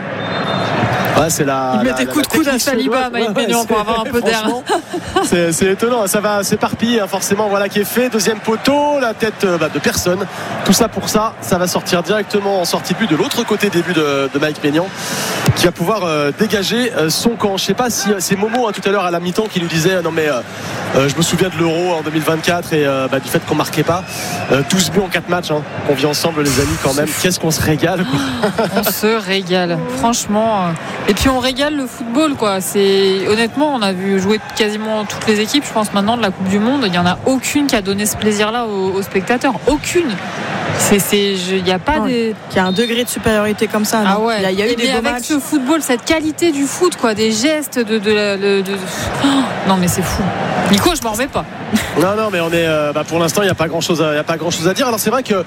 Ouais, c'est la, il met des coups de coude à Saliba, Mike Maignan, ouais, pour avoir un peu d'air. C'est, c'est étonnant, ça va s'éparpiller, hein, forcément. Voilà qui est fait. Deuxième poteau, la tête bah, de personne. Tout ça pour ça, ça va sortir directement en sortie de but de l'autre côté des buts de, de Mike Maignan, qui va pouvoir euh, dégager euh, son camp. Je sais pas si euh, c'est Momo hein, tout à l'heure à la mi-temps qui nous disait euh, non mais euh, euh, je me souviens de l'Euro en deux mille vingt-quatre et euh, bah, du fait qu'on marquait pas euh, douze buts en quatre matchs. Hein, qu'on vit ensemble les amis quand même. Qu'est-ce qu'on se régale quoi. On se régale, franchement. Euh... Et puis on régale le football quoi. C'est honnêtement on a vu jouer quasiment toutes les équipes. Je pense maintenant de la Coupe du Monde, il n'y en a aucune qui a donné ce plaisir-là aux, aux spectateurs. Aucune. C'est, c'est, il n'y a pas des. Il y a un degré de supériorité comme ça. Non ah ouais. Il y a, il y a eu et des mais beaux avec matchs. Ce football, cette qualité du foot quoi, des gestes de, de, de, de, de... Oh, non mais c'est fou. Nico, je m'en remets pas. Non non mais on est euh, bah, pour l'instant il n'y a pas grand chose à, il y a pas grand chose à dire. Alors c'est vrai que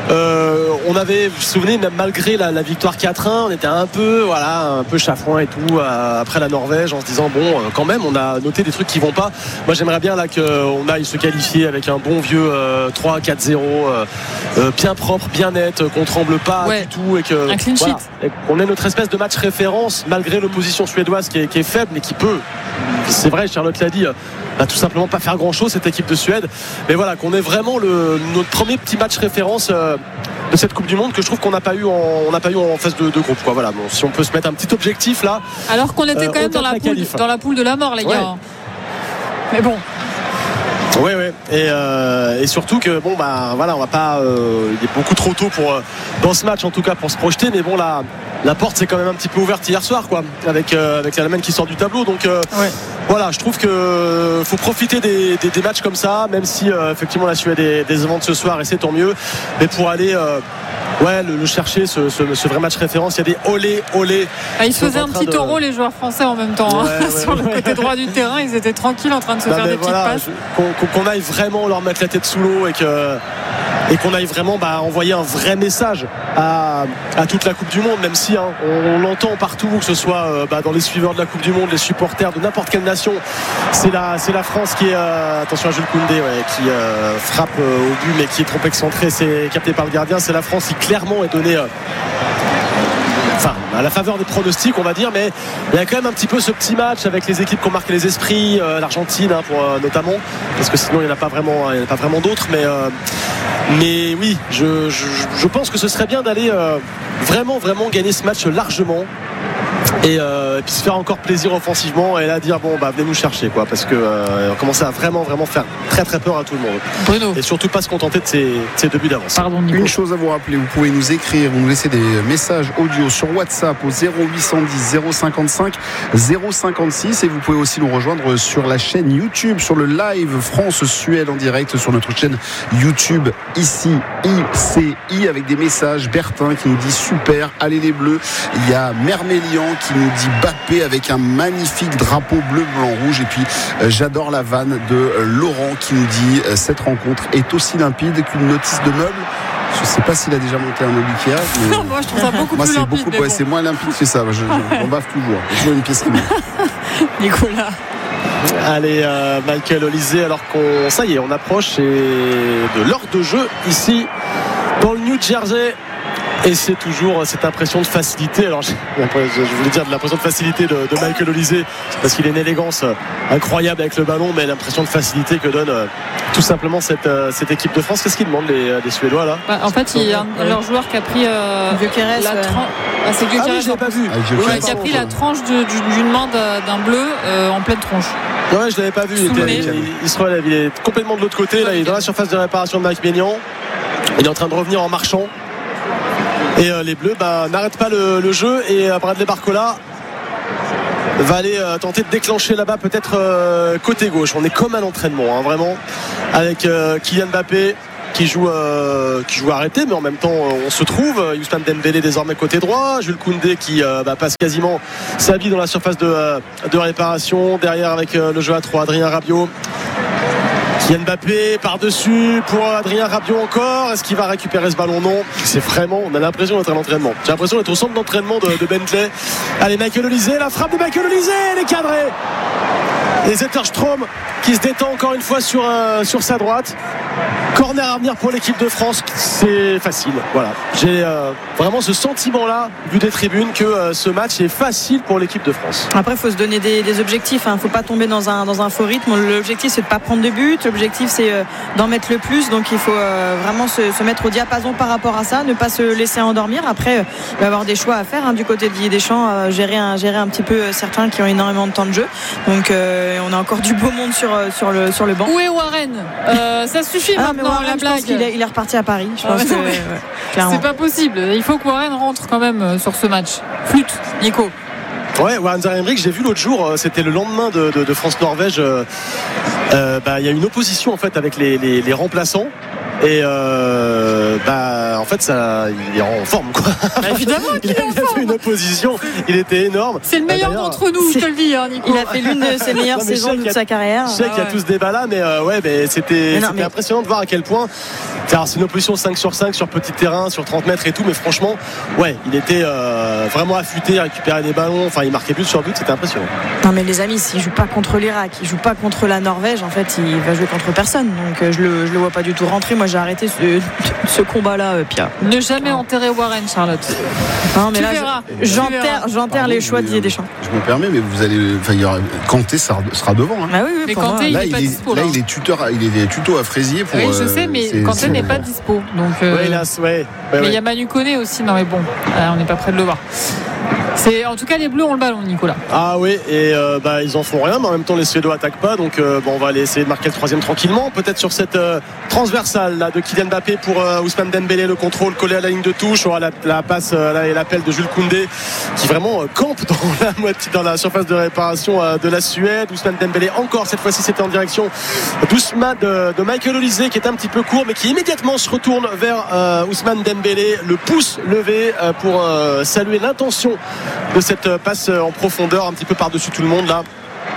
euh, on avait, vous vous souvenez, même malgré la, la victoire quatre un, on était un peu voilà un peu chafouin et tout euh, après la Norvège en se disant bon euh, quand même on a noté des trucs qui vont pas. Moi j'aimerais bien là qu'on aille se qualifier avec un bon vieux euh, trois quatre zéro euh, euh, bien propre, bien net, qu'on tremble pas ouais. du tout et que un clean sheet. Voilà, et qu'on ait notre espèce de match référence malgré l'opposition suédoise qui est, qui est faible mais qui peut, c'est vrai, Charlotte l'a dit, bah, tout simplement pas faire grand chose cette équipe de Suède, mais voilà qu'on ait vraiment le, notre premier petit match référence euh, de cette Coupe du Monde que je trouve qu'on n'a pas eu en, on n'a pas eu en phase de, de groupe quoi. Voilà, bon, si on peut se mettre un petit objectif là alors qu'on était euh, quand même dans la, la poule, dans la poule de la mort les gars ouais. Mais bon oui, oui. Et, euh, et surtout que bon bah voilà, on va pas. Euh, il est beaucoup trop tôt pour euh, dans ce match en tout cas pour se projeter. Mais bon la la porte s'est quand même un petit peu ouverte hier soir quoi, avec euh, avec l'Allemagne qui sort du tableau. Donc euh, ouais. voilà, je trouve que faut profiter des, des, des matchs comme ça, même si euh, effectivement la Suède est décevante ce soir et c'est tant mieux. Mais pour aller euh, ouais le, le chercher ce, ce, ce vrai match référence, il y a des olé olé. Ah, ils se faisaient un petit taureau de... les joueurs français en même temps ouais, hein. ouais, sur ouais, le côté droit du terrain, ils étaient tranquilles en train de se bah, faire des voilà, petites passes. Je, qu'on, qu'on aille vraiment leur mettre la tête sous l'eau et que et qu'on aille vraiment bah, envoyer un vrai message à, à toute la Coupe du Monde, même si hein, on, on l'entend partout, que ce soit euh, bah, dans les suiveurs de la Coupe du Monde, les supporters de n'importe quelle nation, c'est la, c'est la France qui est euh, attention à Jules Koundé ouais, qui euh, frappe euh, au but mais qui est trop excentré, c'est capté par le gardien. C'est la France qui clairement est donnée euh, enfin à la faveur des pronostics on va dire, mais il y a quand même un petit peu ce petit match avec les équipes qui ont marqué les esprits, euh, l'Argentine hein, pour, euh, notamment parce que sinon il n'y en a pas vraiment, il n'y en a pas vraiment d'autres, mais euh, mais oui je, je, je pense que ce serait bien d'aller euh, vraiment vraiment gagner ce match largement et, euh, et puis se faire encore plaisir offensivement et là dire bon bah venez nous chercher quoi, parce que euh, on commençait à vraiment vraiment faire très très peur à tout le monde. Bruno. Et surtout pas se contenter de ces, ces deux buts d'avance. Pardon, Nico. Une chose à vous rappeler, vous pouvez nous écrire, vous nous laisser des messages audio sur WhatsApp au zéro huit cent dix zéro cinquante-cinq zéro cinquante-six et vous pouvez aussi nous rejoindre sur la chaîne YouTube, sur le live France-Suède en direct sur notre chaîne YouTube ici I C I avec des messages. Bertin qui nous dit super, allez les Bleus. Il y a Mermélian qui nous dit Bappé avec un magnifique drapeau bleu, blanc, rouge. Et puis euh, j'adore la vanne de euh, Laurent qui nous dit euh, cette rencontre est aussi limpide qu'une notice de meuble. Je ne sais pas s'il a déjà monté un meuble Ikea. Mais... Moi je trouve ça beaucoup Moi, plus c'est limpide. Beaucoup, ouais, bon. C'est moins limpide que ça. Je, je, on bave toujours. Il y a toujours une pièce qui manque. Nicolas. Allez euh, Michael Olysée, alors qu'on ça y est on approche et de l'heure de jeu ici dans le New Jersey. Et c'est toujours cette impression de facilité. Alors, je voulais dire de l'impression de facilité de, de Michael Olysée, parce qu'il a une élégance incroyable avec le ballon, mais l'impression de facilité que donne euh, tout simplement cette, euh, cette équipe de France. Qu'est-ce qu'ils demandent les, les Suédois là bah, En fait, il y a un de leurs joueurs qui a pris euh, Gyökeres, la ouais. tranche. Ah, c'est Gyökeres, ah oui, je l'ai pas vu. Ah, ouais, qui a pris la tranche de, d'une main d'un bleu euh, en pleine tronche. Ouais, je l'avais pas vu. Il, était, il, il se relève. Il est complètement de l'autre côté. Là, il est dans la surface de réparation de Mike Maignan. Il est en train de revenir en marchant. Et euh, les Bleus bah, n'arrêtent pas le, le jeu. Et euh, Bradley Barcola va aller euh, tenter de déclencher là-bas, peut-être euh, côté gauche. On est comme à l'entraînement, hein, vraiment, avec euh, Kylian Mbappé qui joue, euh, qui joue arrêté, mais en même temps on se trouve. Ousmane Dembélé désormais côté droit, Jules Koundé qui euh, bah, passe quasiment sa vie dans la surface de, euh, de réparation, derrière avec euh, le jeu à trois, Adrien Rabiot. Kylian Mbappé par-dessus pour Adrien Rabiot encore. Est-ce qu'il va récupérer ce ballon? Non. C'est vraiment, on a l'impression d'être à l'entraînement. J'ai l'impression d'être au centre d'entraînement de, de Bentley. Allez, Michael Olise, la frappe de Michael Olise, elle est cadrée. Et Zetterstrom qui se détend encore une fois sur, euh, sur sa droite. Corner à venir pour l'équipe de France, c'est facile. Voilà. J'ai euh, vraiment ce sentiment-là, vu des tribunes, que euh, ce match est facile pour l'équipe de France. Après, il faut se donner des, des objectifs. Il hein. ne faut pas tomber dans un, dans un faux rythme. L'objectif, c'est de ne pas prendre de but. L'objectif, c'est euh, d'en mettre le plus. Donc, il faut euh, vraiment se, se mettre au diapason par rapport à ça, ne pas se laisser endormir. Après, euh, il va y avoir des choix à faire hein, du côté de Didier Deschamps, euh, gérer, un, gérer un petit peu euh, certains qui ont énormément de temps de jeu. Donc, euh, on a encore du beau monde sur, euh, sur, le, sur le banc. Où est Warren euh, Ça suffit ah, maintenant, Warren, la blague. Il est, il est reparti à Paris. Je pense ah, que, ouais, ouais, c'est pas possible. Il faut que Warren rentre quand même sur ce match. Flûte, Nico. Ouais, Warren Zaïre-Emery, j'ai vu l'autre jour, c'était le lendemain de, de, de France-Norvège. Euh, euh, bah, il y a une opposition en fait avec les, les, les remplaçants. Et euh, bah en fait ça, il est en forme quoi. Bah, évidemment qu'il est en il a forme. fait une opposition, il était énorme. C'est le meilleur bah, d'entre nous, je te le dis, hein, Nico. Il a fait l'une de ses meilleures non, saisons de sa carrière. Je sais ah, qu'il y a ouais. tous ce débat là, mais euh, ouais, mais c'était, mais non, c'était mais... impressionnant de voir à quel point. Alors, c'est une opposition cinq sur cinq sur petit terrain, sur trente mètres et tout, mais franchement, ouais, il était euh, vraiment affûté, à récupérer des ballons. Enfin, il marquait but sur but, c'était impressionnant. Non, mais les amis, s'il joue pas contre l'Irak, il joue pas contre la Norvège, en fait, il va jouer contre personne. Donc, euh, je le, je le vois pas du tout rentrer. Moi, j'ai arrêté ce, ce combat-là, euh, Pierre. Ne jamais enterrer Warren, Charlotte. Non, mais tu là, verras. Je, j'enterre, j'enterre Pardon, les choix de Didier Deschamps. Je me permets, mais vous allez, enfin, il y aura Kanté sera, sera devant. Hein. Ah oui, oui, mais Kanté, là, il est pas il est, dispo. Là, là. il est tuteur, il est tuto à Fraisier pour. Oui, je sais, mais c'est, Kanté c'est n'est bon. pas dispo. Donc, euh... ouais, là, ouais, ouais, mais il ouais. y a Manu Koné aussi. Non, mais bon, euh, on n'est pas près de le voir. C'est, en tout cas, les Bleus ont le ballon, Nicolas. Ah oui, et euh, bah, ils en font rien, mais en même temps, les Suédois attaquent pas. Donc, euh, bon, on va aller essayer de marquer le troisième tranquillement. Peut-être sur cette euh, transversale là, de Kylian Mbappé pour euh, Ousmane Dembélé, le contrôle collé à la ligne de touche. On aura la, la passe euh, là, et l'appel de Jules Koundé qui vraiment euh, campe dans la, moitié, dans la surface de réparation euh, de la Suède. Ousmane Dembélé, encore cette fois-ci, c'était en direction doucement de, de Michael Olise qui est un petit peu court, mais qui immédiatement se retourne vers euh, Ousmane Dembélé, le pouce levé euh, pour euh, saluer l'intention de cette passe en profondeur un petit peu par-dessus tout le monde là.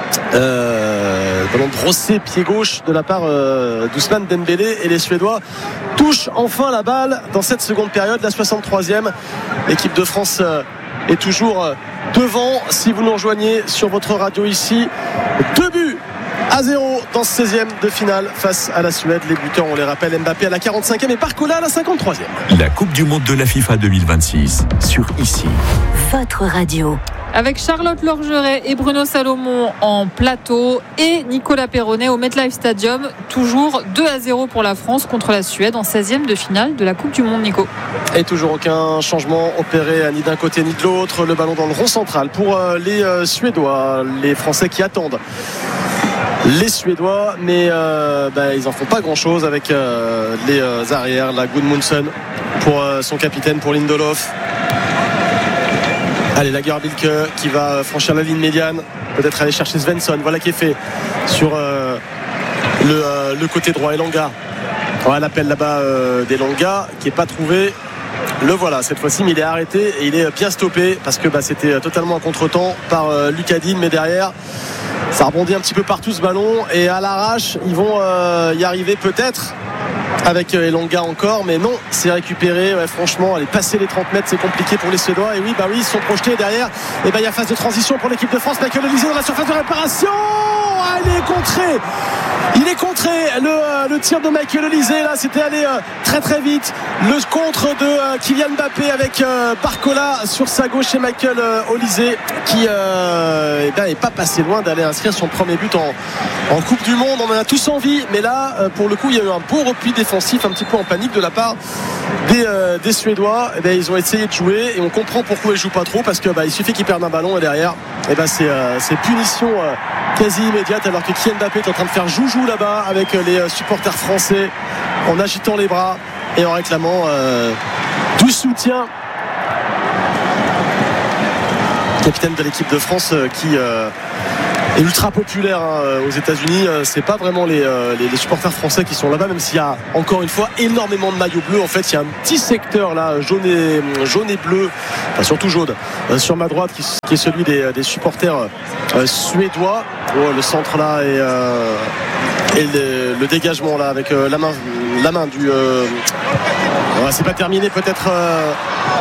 Euh, ballon brossé pied gauche de la part euh, d'Ousmane Dembélé, et les Suédois touchent enfin la balle dans cette seconde période, la soixante-troisième. L'équipe de France euh, est toujours euh, devant. Si vous nous rejoignez sur votre radio ici, deux buts à zéro dans ce seizième de finale face à la Suède. Les buteurs, on les rappelle, Mbappé à la quarante-cinquième et Barcola à la cinquante-troisième. La Coupe du Monde de la FIFA deux mille vingt-six sur ici. Votre radio. Avec Charlotte Lorgeret et Bruno Salomon en plateau et Nicolas Perronnet au MetLife Stadium. Toujours deux à zéro pour la France contre la Suède en seizième de finale de la Coupe du Monde, Nico. Et toujours aucun changement opéré ni d'un côté ni de l'autre. Le ballon dans le rond central pour les Suédois. Les Français qui attendent les Suédois, mais euh, bah, ils en font pas grand chose avec euh, les euh, arrières. La Gudmundsson pour euh, son capitaine, pour Lindelof. Allez, Lagerbilk qui va franchir la ligne médiane, peut-être aller chercher Svensson. Voilà qui est fait sur euh, le, euh, le côté droit. Elanga, on a l'appel là-bas euh, d'Elanga qui n'est pas trouvé. Le voilà cette fois-ci, mais il est arrêté et il est bien stoppé parce que bah, c'était totalement un contre-temps par euh, Lucas Digne, mais derrière ça rebondit un petit peu partout ce ballon, et à l'arrache ils vont euh, y arriver peut-être avec Elanga encore, mais non, c'est récupéré. Ouais, franchement, aller passer les trente mètres, c'est compliqué pour les Suédois. Et oui, bah oui, ils sont projetés derrière. Et bah il y a phase de transition pour l'équipe de France. Michael Olise dans la surface de réparation. Ah, il est contré. Il est contré. Le, le tir de Michael Olise, là, c'était allé euh, très très vite. Le contre de euh, Kylian Mbappé avec euh, Barcola sur sa gauche et Michael euh, Olise qui euh, eh ben, est pas passé loin d'aller inscrire son premier but en, en Coupe du Monde. On en a tous envie, mais là, euh, pour le coup, il y a eu un beau repli défensif défensif un petit peu en panique de la part des, euh, des Suédois. Et bien, ils ont essayé de jouer et on comprend pourquoi ils jouent pas trop, parce que bah, il suffit qu'ils perdent un ballon et derrière et ben, c'est, euh, c'est punition euh, quasi immédiate, alors que Kylian Mbappé est en train de faire joujou là-bas avec les euh, supporters français en agitant les bras et en réclamant euh, du soutien. Capitaine de l'équipe de France euh, qui euh, est ultra populaire hein, aux États-Unis. Euh, c'est pas vraiment les, euh, les, les supporters français qui sont là-bas, même s'il y a encore une fois énormément de maillots bleus. En fait, il y a un petit secteur là, jaune et, jaune et bleu, enfin surtout jaune, euh, sur ma droite, qui, qui est celui des, des supporters euh, suédois. Oh, le centre là et, euh, et le, le dégagement là avec euh, la main, la main du. Euh, ouais, c'est pas terminé peut-être. Euh,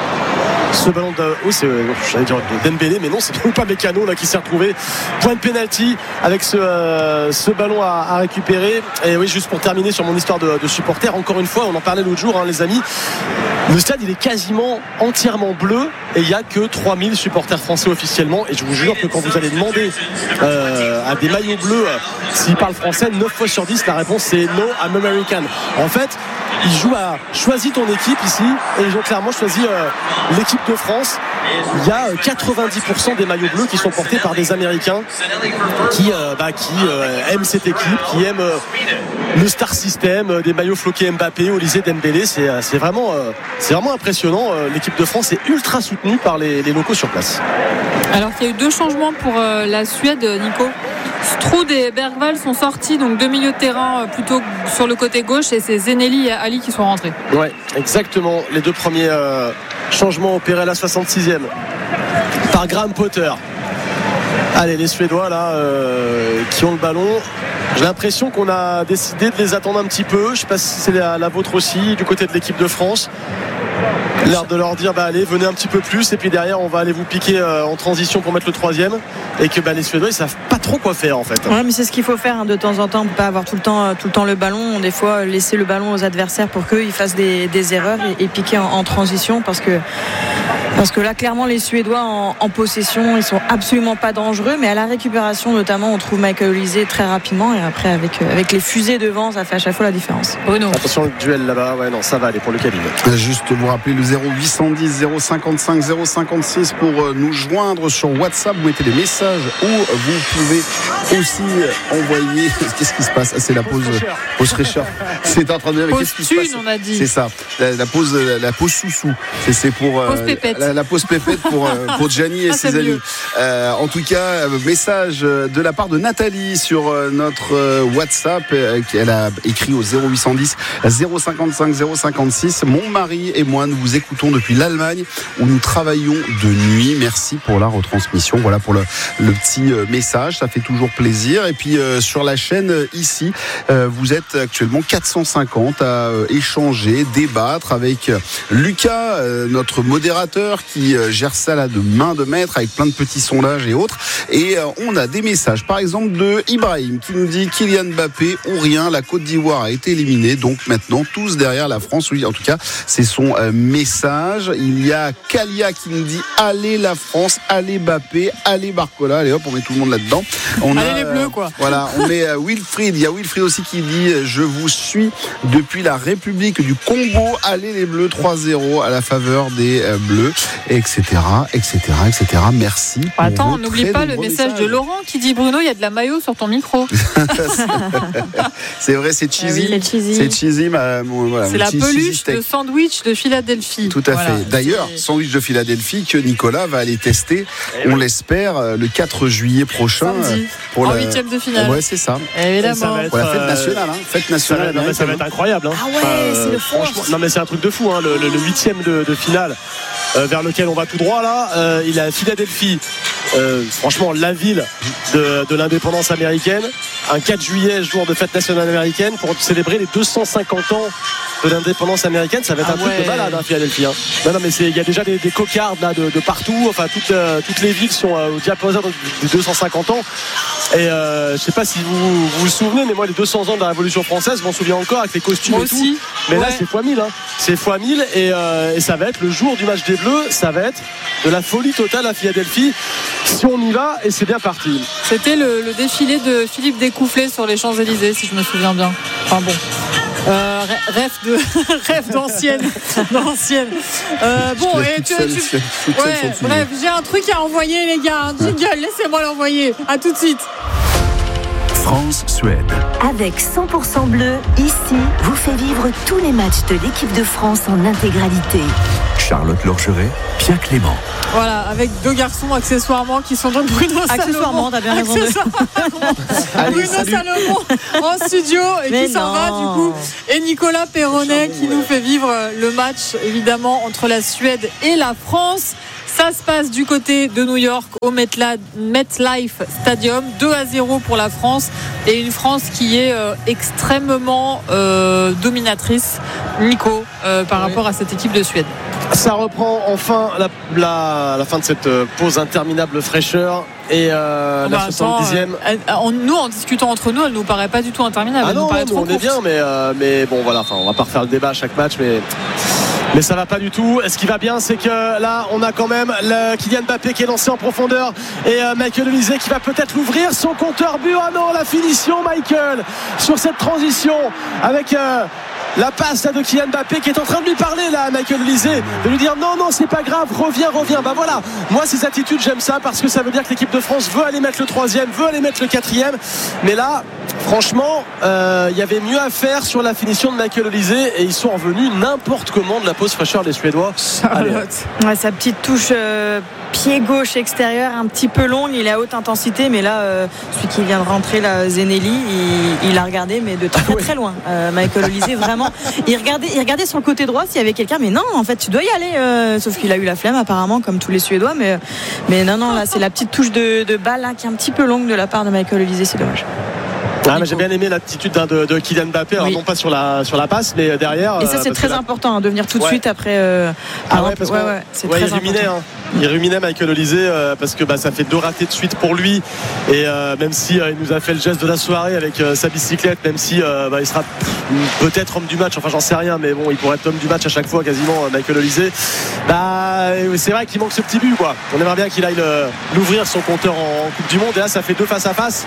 Ce ballon de. Oui, c'est. J'allais dire de Dembélé, mais non, c'est pas Mécano là qui s'est retrouvé. Point de pénalty avec ce, euh, ce ballon à, à récupérer. Et oui, juste pour terminer sur mon histoire de, de supporter, encore une fois, on en parlait l'autre jour, hein, les amis. Le stade, il est quasiment entièrement bleu et il n'y a que trois mille supporters français officiellement. Et je vous jure que quand vous allez demander euh, à des maillots bleus euh, s'ils parlent français, neuf fois sur dix, la réponse c'est no, I'm American. En fait, ils jouent à choisis ton équipe ici et ils ont clairement choisi euh, l'équipe de France. Il y a quatre-vingt-dix pour cent des maillots bleus qui sont portés par des Américains qui, euh, bah, qui euh, aiment cette équipe, qui aiment euh, le star system, euh, des maillots floqués Mbappé, Olysée, Dembélé. C'est, c'est, vraiment, euh, c'est vraiment impressionnant. Euh, l'équipe de France est ultra soutenue par les, les locaux sur place. Alors qu'il y a eu deux changements pour euh, la Suède, Nico. Stroud et Bergvall sont sortis, donc deux milieux de terrain plutôt sur le côté gauche, et c'est Zeneli et Ali qui sont rentrés. Ouais, exactement. Les deux premiers euh, changements opérés à la soixante-sixième par Graham Potter. Allez, les Suédois là euh, qui ont le ballon. J'ai l'impression qu'on a décidé de les attendre un petit peu. Je ne sais pas si c'est la, la vôtre aussi du côté de l'équipe de France. L'air de leur dire bah allez, venez un petit peu plus, et puis derrière on va aller vous piquer euh, en transition pour mettre le troisième, et que bah, les Suédois ils savent pas trop quoi faire en fait. Ouais, mais c'est ce qu'il faut faire hein, de temps en temps, on peut pas avoir tout le temps tout le temps le ballon, des fois laisser le ballon aux adversaires pour qu'ils fassent des, des erreurs et, et piquer en, en transition, parce que parce que là clairement les Suédois en, en possession ils sont absolument pas dangereux, mais à la récupération notamment on trouve Michael Olysée très rapidement, et après avec, avec les fusées devant ça fait à chaque fois la différence. Bruno. Attention le duel là-bas, ouais non ça va aller pour le Khalid. Juste vous rappeler le zéro huit cent dix zéro cinquante-cinq zéro cinquante-six pour nous joindre sur WhatsApp. Vous mettez des messages ou vous pouvez aussi envoyer. Qu'est-ce qui se passe? C'est la pause pause fraîcheur. C'est en train de dire qu'est-ce qui se passe? On a dit. C'est ça. La, la pause la pause sous-sous. C'est, c'est pour pause pépette. La, la pause pépette pour pour Gianni et ah, ses amis. Euh, en tout cas, message de la part de Nathalie sur notre WhatsApp. Elle a écrit au zéro huit cent dix zéro cinquante-cinq zéro cinquante-six. Mon mari et moi nous vous écoutons depuis l'Allemagne où nous travaillons de nuit. Merci pour la retransmission. Voilà pour le, le petit message, ça fait toujours plaisir. Et puis euh, sur la chaîne euh, ici, euh, vous êtes actuellement quatre cent cinquante à euh, échanger, débattre avec Lucas, euh, notre modérateur qui euh, gère ça là de main de maître avec plein de petits sondages et autres. Et euh, on a des messages, par exemple de Ibrahim qui nous dit Kylian Mbappé ou rien, la Côte d'Ivoire a été éliminée, donc maintenant tous derrière la France. Oui, en tout cas, c'est son euh, message. Il y a Kalia qui nous dit allez la France, allez Mbappé, allez Barcola. Allez hop, on met tout le monde là-dedans. On allez a, les bleus quoi. Voilà, on met euh, Wilfried. Il y a Wilfried aussi qui dit je vous suis depuis la République du Congo. Allez les bleus, trois zéro à la faveur des euh, bleus, et cetera, et cetera, et cetera. Merci. Attends, n'oublie pas le message messages. de Laurent qui dit Bruno, il y a de la maillot sur ton micro. C'est vrai, c'est cheesy. Ah oui, c'est cheesy. C'est cheesy, ma, mon, voilà, c'est la peluche de sandwich de Philadelphie. Tout à voilà. fait. D'ailleurs, c'est... sandwich de Philadelphie que Nicolas va aller tester, on l'espère, le quatre juillet prochain. Samedi, pour en huitième la... de finale. Ouais, c'est ça. Évidemment. Pour la fête nationale. Hein. Fête nationale. Ça va, ça va être incroyable. Hein. Ah ouais, euh, c'est le franchement. Non, mais c'est un truc de fou. Hein. Le, le, le huitième de, de finale euh, vers lequel on va tout droit là. Euh, il est à Philadelphie. Euh, franchement, la ville de, de l'indépendance américaine. Un quatre juillet, jour de fête nationale américaine, pour célébrer les deux cent cinquante ans de l'indépendance américaine. Ça va être ah un ouais. truc de malade, hein, Philadelphie. Hein. Non, non, mais il y a déjà des, des cocardes là de, de partout. Enfin, toutes, euh, toutes les villes sont euh, au diapason des deux cent cinquante ans. Et euh, je sais pas si vous, vous vous souvenez, mais moi, les deux cents ans de la Révolution française, je m'en souviens encore avec les costumes moi et aussi. tout. Mais ouais. là, c'est fois mille. Hein. C'est fois mille. Et, euh, et ça va être le jour du match des Bleus. Ça va être de la folie totale à Philadelphie. Si on y va, et c'est bien parti. C'était le, le défilé de Philippe Découfflé sur les Champs-Élysées, si je me souviens bien. Enfin bon. Euh, rêve de rêve d'ancienne, d'ancienne. Euh, bon, et tu, seule, tu... seule, seule, ouais, bref, j'ai un truc à envoyer les gars, un jingle, laissez-moi l'envoyer. À tout de suite. France-Suède. Avec cent pour cent bleu, ici, vous fait vivre tous les matchs de l'équipe de France en intégralité. Charlotte Lorgeret, Pierre Clément. Voilà, avec deux garçons accessoirement qui sont donc Bruno Salomon. Accessoirement, t'as bien raison. De... Bruno salut. Salomon en studio et Mais qui s'en va du coup. Et Nicolas Perronnet qui nous fait vivre le match évidemment entre la Suède et la France. Ça se passe du côté de New York au MetLife Stadium, deux à zéro pour la France et une France qui est euh, extrêmement euh, dominatrice, Nico, euh, par oui. rapport à cette équipe de Suède. Ça reprend enfin la, la, la fin de cette pause interminable fraîcheur. Et euh, bah, la soixante-dixième. Attends, nous, en discutant entre nous, elle nous paraît pas du tout interminable. Ah non, elle nous paraît non, trop on est bien, mais, euh, mais bon, voilà, on va pas refaire le débat à chaque match, mais. Mais ça va pas du tout. Ce qui va bien, c'est que là, on a quand même le Kylian Mbappé qui est lancé en profondeur et euh, Michael Olise qui va peut-être l'ouvrir. Son compteur but. Ah non, la finition, Michael, sur cette transition avec. Euh, La passe là, de Kylian Mbappé qui est en train de lui parler là, Michael Olise, de lui dire non, non, c'est pas grave, reviens, reviens. Bah voilà, moi ces attitudes, j'aime ça parce que ça veut dire que l'équipe de France veut aller mettre le troisième, veut aller mettre le quatrième. Mais là, franchement, il euh, y avait mieux à faire sur la finition de Michael Olise et ils sont revenus n'importe comment de la pause fraîcheur des Suédois. Ouais, sa petite touche euh, pied gauche extérieur, un petit peu longue, il est à haute intensité, mais là, euh, celui qui vient de rentrer, là, Zenelli, il, il a regardé, mais de très ah ouais. très loin. Euh, Michael Olise, vraiment. Il regardait, il regardait sur le côté droit s'il y avait quelqu'un, mais non, en fait, tu dois y aller. Euh, sauf qu'il a eu la flemme, apparemment, comme tous les Suédois. Mais, mais non, non, là, c'est la petite touche de, de balle là, qui est un petit peu longue de la part de Michael Olise, c'est dommage. Ah, mais j'ai bien aimé l'attitude de, de Kylian Mbappé, alors oui. non pas sur la, sur la passe, mais derrière. Et ça, c'est très là... important hein, de venir tout de ouais. suite après. Euh, ah ouais, parce que ouais, ouais, c'est ouais, très il ruminait, hein. Il ruminait Michael Olise euh, parce que bah, ça fait deux ratés de suite pour lui. Et euh, même si euh, il nous a fait le geste de la soirée avec euh, sa bicyclette, même si euh, bah, il sera peut-être homme du match, enfin j'en sais rien, mais bon, il pourrait être homme du match à chaque fois quasiment, euh, Michael Olise. Bah, c'est vrai qu'il manque ce petit but, quoi. On aimerait bien qu'il aille le, l'ouvrir son compteur en, en Coupe du Monde. Et là, ça fait deux face à face.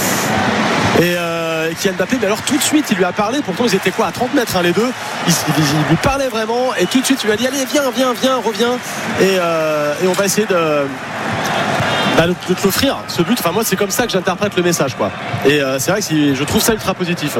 Et euh, Kylian Mbappé, mais alors tout de suite il lui a parlé, pourtant ils étaient quoi à trente mètres hein, les deux, il, il, il lui parlait vraiment et tout de suite il lui a dit allez viens viens viens reviens et, euh, et on va essayer de, bah, de, de te l'offrir ce but. Enfin moi c'est comme ça que j'interprète le message quoi. Et euh, c'est vrai que je trouve ça ultra positif.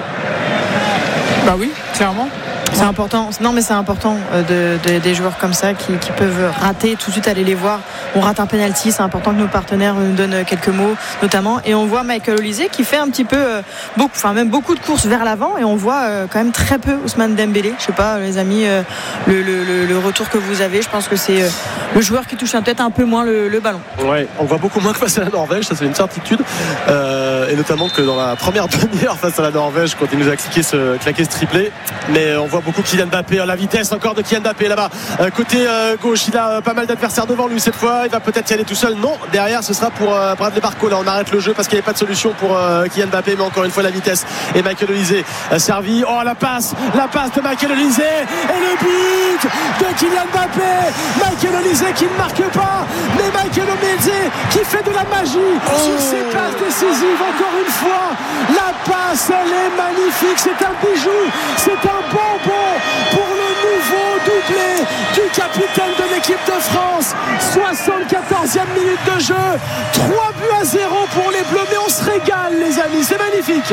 Bah oui clairement. C'est important. Non, mais c'est important de, de, des joueurs comme ça qui, qui peuvent rater, tout de suite aller les voir. On rate un penalty, c'est important que nos partenaires nous donnent quelques mots, notamment. Et on voit Michael Olise qui fait un petit peu, euh, beaucoup, enfin même beaucoup de courses vers l'avant, et on voit euh, quand même très peu Ousmane Dembélé. Je sais pas, les amis, euh, le, le, le retour que vous avez, je pense que c'est euh, le joueur qui touche peut-être un peu moins le, le ballon. Ouais, on voit beaucoup moins que face à la Norvège, ça c'est une certitude, euh, et notamment que dans la première demi-heure face à la Norvège, quand il nous a cliqué ce, claqué ce triplé, mais on voit beaucoup Kylian Mbappé, la vitesse encore de Kylian Mbappé là-bas, euh, côté euh, gauche, il a euh, pas mal d'adversaires devant lui cette fois, il va peut-être y aller tout seul, non, derrière ce sera pour euh, Bradley Barcola, on arrête le jeu parce qu'il n'y avait pas de solution pour euh, Kylian Mbappé, mais encore une fois la vitesse et Michael Olise euh, servi, oh la passe, la passe de Michael Olise et le but de Kylian Mbappé, Michael Olise qui ne marque pas, mais Michael Olise qui fait de la magie oh. sur ses passes décisives, encore une fois, la passe elle est magnifique, c'est un bijou, c'est un bonbon pour le nouveau doublé du capitaine de l'équipe de France. soixante-quatorzième minute de jeu, trois buts à zéro pour les Bleus, mais on se régale les amis, c'est magnifique.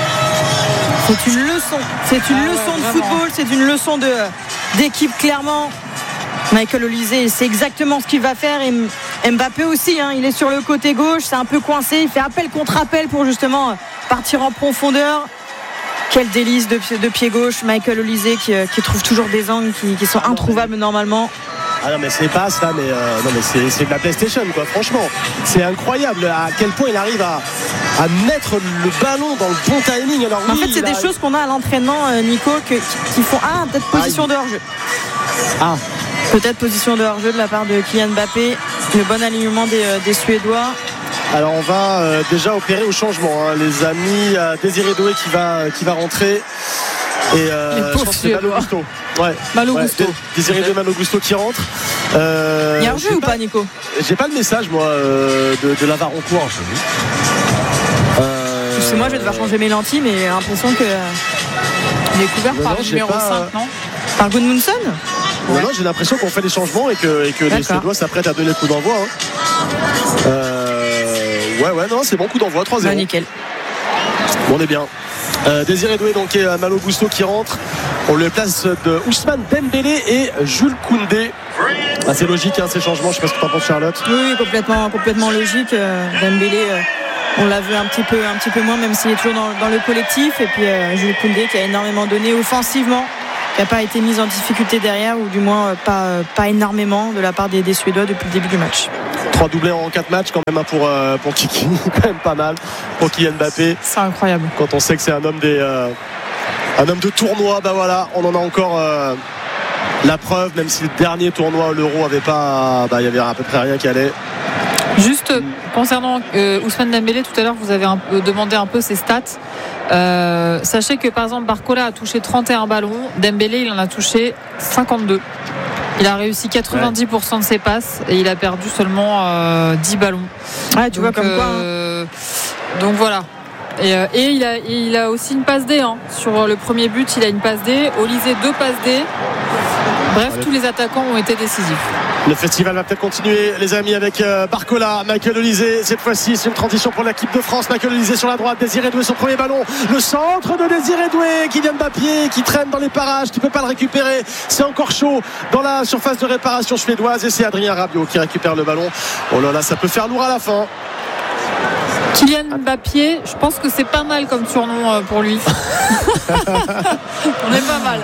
C'est une leçon, c'est une ah leçon ouais, de vraiment. football, c'est une leçon de, d'équipe clairement. Michael Olise, c'est exactement ce qu'il va faire, et Mbappé aussi, hein, il est sur le côté gauche, c'est un peu coincé, il fait appel contre appel pour justement partir en profondeur. Quel délice de, de pied gauche, Michael Olise qui, qui trouve toujours des angles qui, qui sont introuvables normalement. Ah non mais c'est passes là, mais, euh, non, mais c'est, c'est de la PlayStation quoi, franchement. C'est incroyable à quel point il arrive à, à mettre le ballon dans le bon timing. Alors, en oui, fait c'est des a... choses qu'on a à l'entraînement, Nico, que, qui font ah peut-être position de hors-jeu. Ah. Peut-être position de hors-jeu de la part de Kylian Mbappé. Le bon alignement des, des Suédois. Alors on va euh, déjà opérer au changement hein, les amis, euh, Désiré Doué qui va, qui va rentrer et euh, je pense que c'est Malo Gusto. Ouais. Malo ouais, Gusto. Désiré Doué, Malo Gusto qui rentre. Euh, Il y a un jeu ou pas, pas Nico? J'ai pas le message moi euh, de, de Lavaroncourt. Euh, c'est moi je vais devoir changer mes lentilles, mais j'ai l'impression que Découvert par le numéro pas... cinq, non Par Gudmundsson. Non, non, j'ai l'impression qu'on fait des changements et que, et que les Suédois s'apprêtent à donner le coup d'envoi. Hein. Euh, ouais, ouais, non, c'est bon, coup d'envoi, trois zéro. Bah, nickel. Bon, on est bien. Euh, Désiré Doué, donc, et Malo Gusto qui rentre. On le place de Ousmane Dembélé et Jules Koundé. Ah, c'est logique, hein, ces changements. Je sais pas ce que tu en penses, Charlotte. Oui, complètement, complètement logique. Euh, Dembélé, euh, on l'a vu un petit peu, un petit peu moins, même s'il est toujours dans, dans le collectif. Et puis euh, Jules Koundé qui a énormément donné offensivement, qui n'a pas été mis en difficulté derrière, ou du moins euh, pas, euh, pas énormément de la part des, des Suédois depuis le début du match. Trois doublés en quatre matchs quand même, hein, pour, euh, pour Kiki, quand même pas mal pour Kylian Mbappé. C'est incroyable. Quand on sait que c'est un homme des euh, un homme de tournoi, bah voilà, on en a encore euh, la preuve, même si le dernier tournoi l'Euro avait pas, bah il y avait à peu près rien qui allait. Juste euh, concernant euh, Ousmane Dembélé, tout à l'heure vous avez un peu demandé un peu ses stats. Euh, sachez que par exemple Barcola a touché trente et un ballons, Dembélé il en a touché cinquante-deux. Il a réussi quatre-vingt-dix pour cent de ses passes et il a perdu seulement euh, dix ballons. Ah, tu donc, vois comme quoi. Euh, hein. Donc voilà. Et, euh, et il, a, il a aussi une passe D. Hein. Sur le premier but, il a une passe D. Olysée, deux passes D. Bref, tous les attaquants ont été décisifs. Le festival va peut-être continuer, les amis, avec euh, Barcola, Michael Olysée. Cette fois-ci, c'est une transition pour l'équipe de France. Michael Olysée sur la droite, Désiré Doué, son premier ballon. Le centre de Désiré Doué, Kylian Mbappé qui traîne dans les parages, qui ne peut pas le récupérer. C'est encore chaud dans la surface de réparation suédoise. Et c'est Adrien Rabiot qui récupère le ballon. Oh là là, ça peut faire lourd à la fin. Kylian Mbappé, je pense que c'est pas mal comme surnom pour lui. On est pas mal.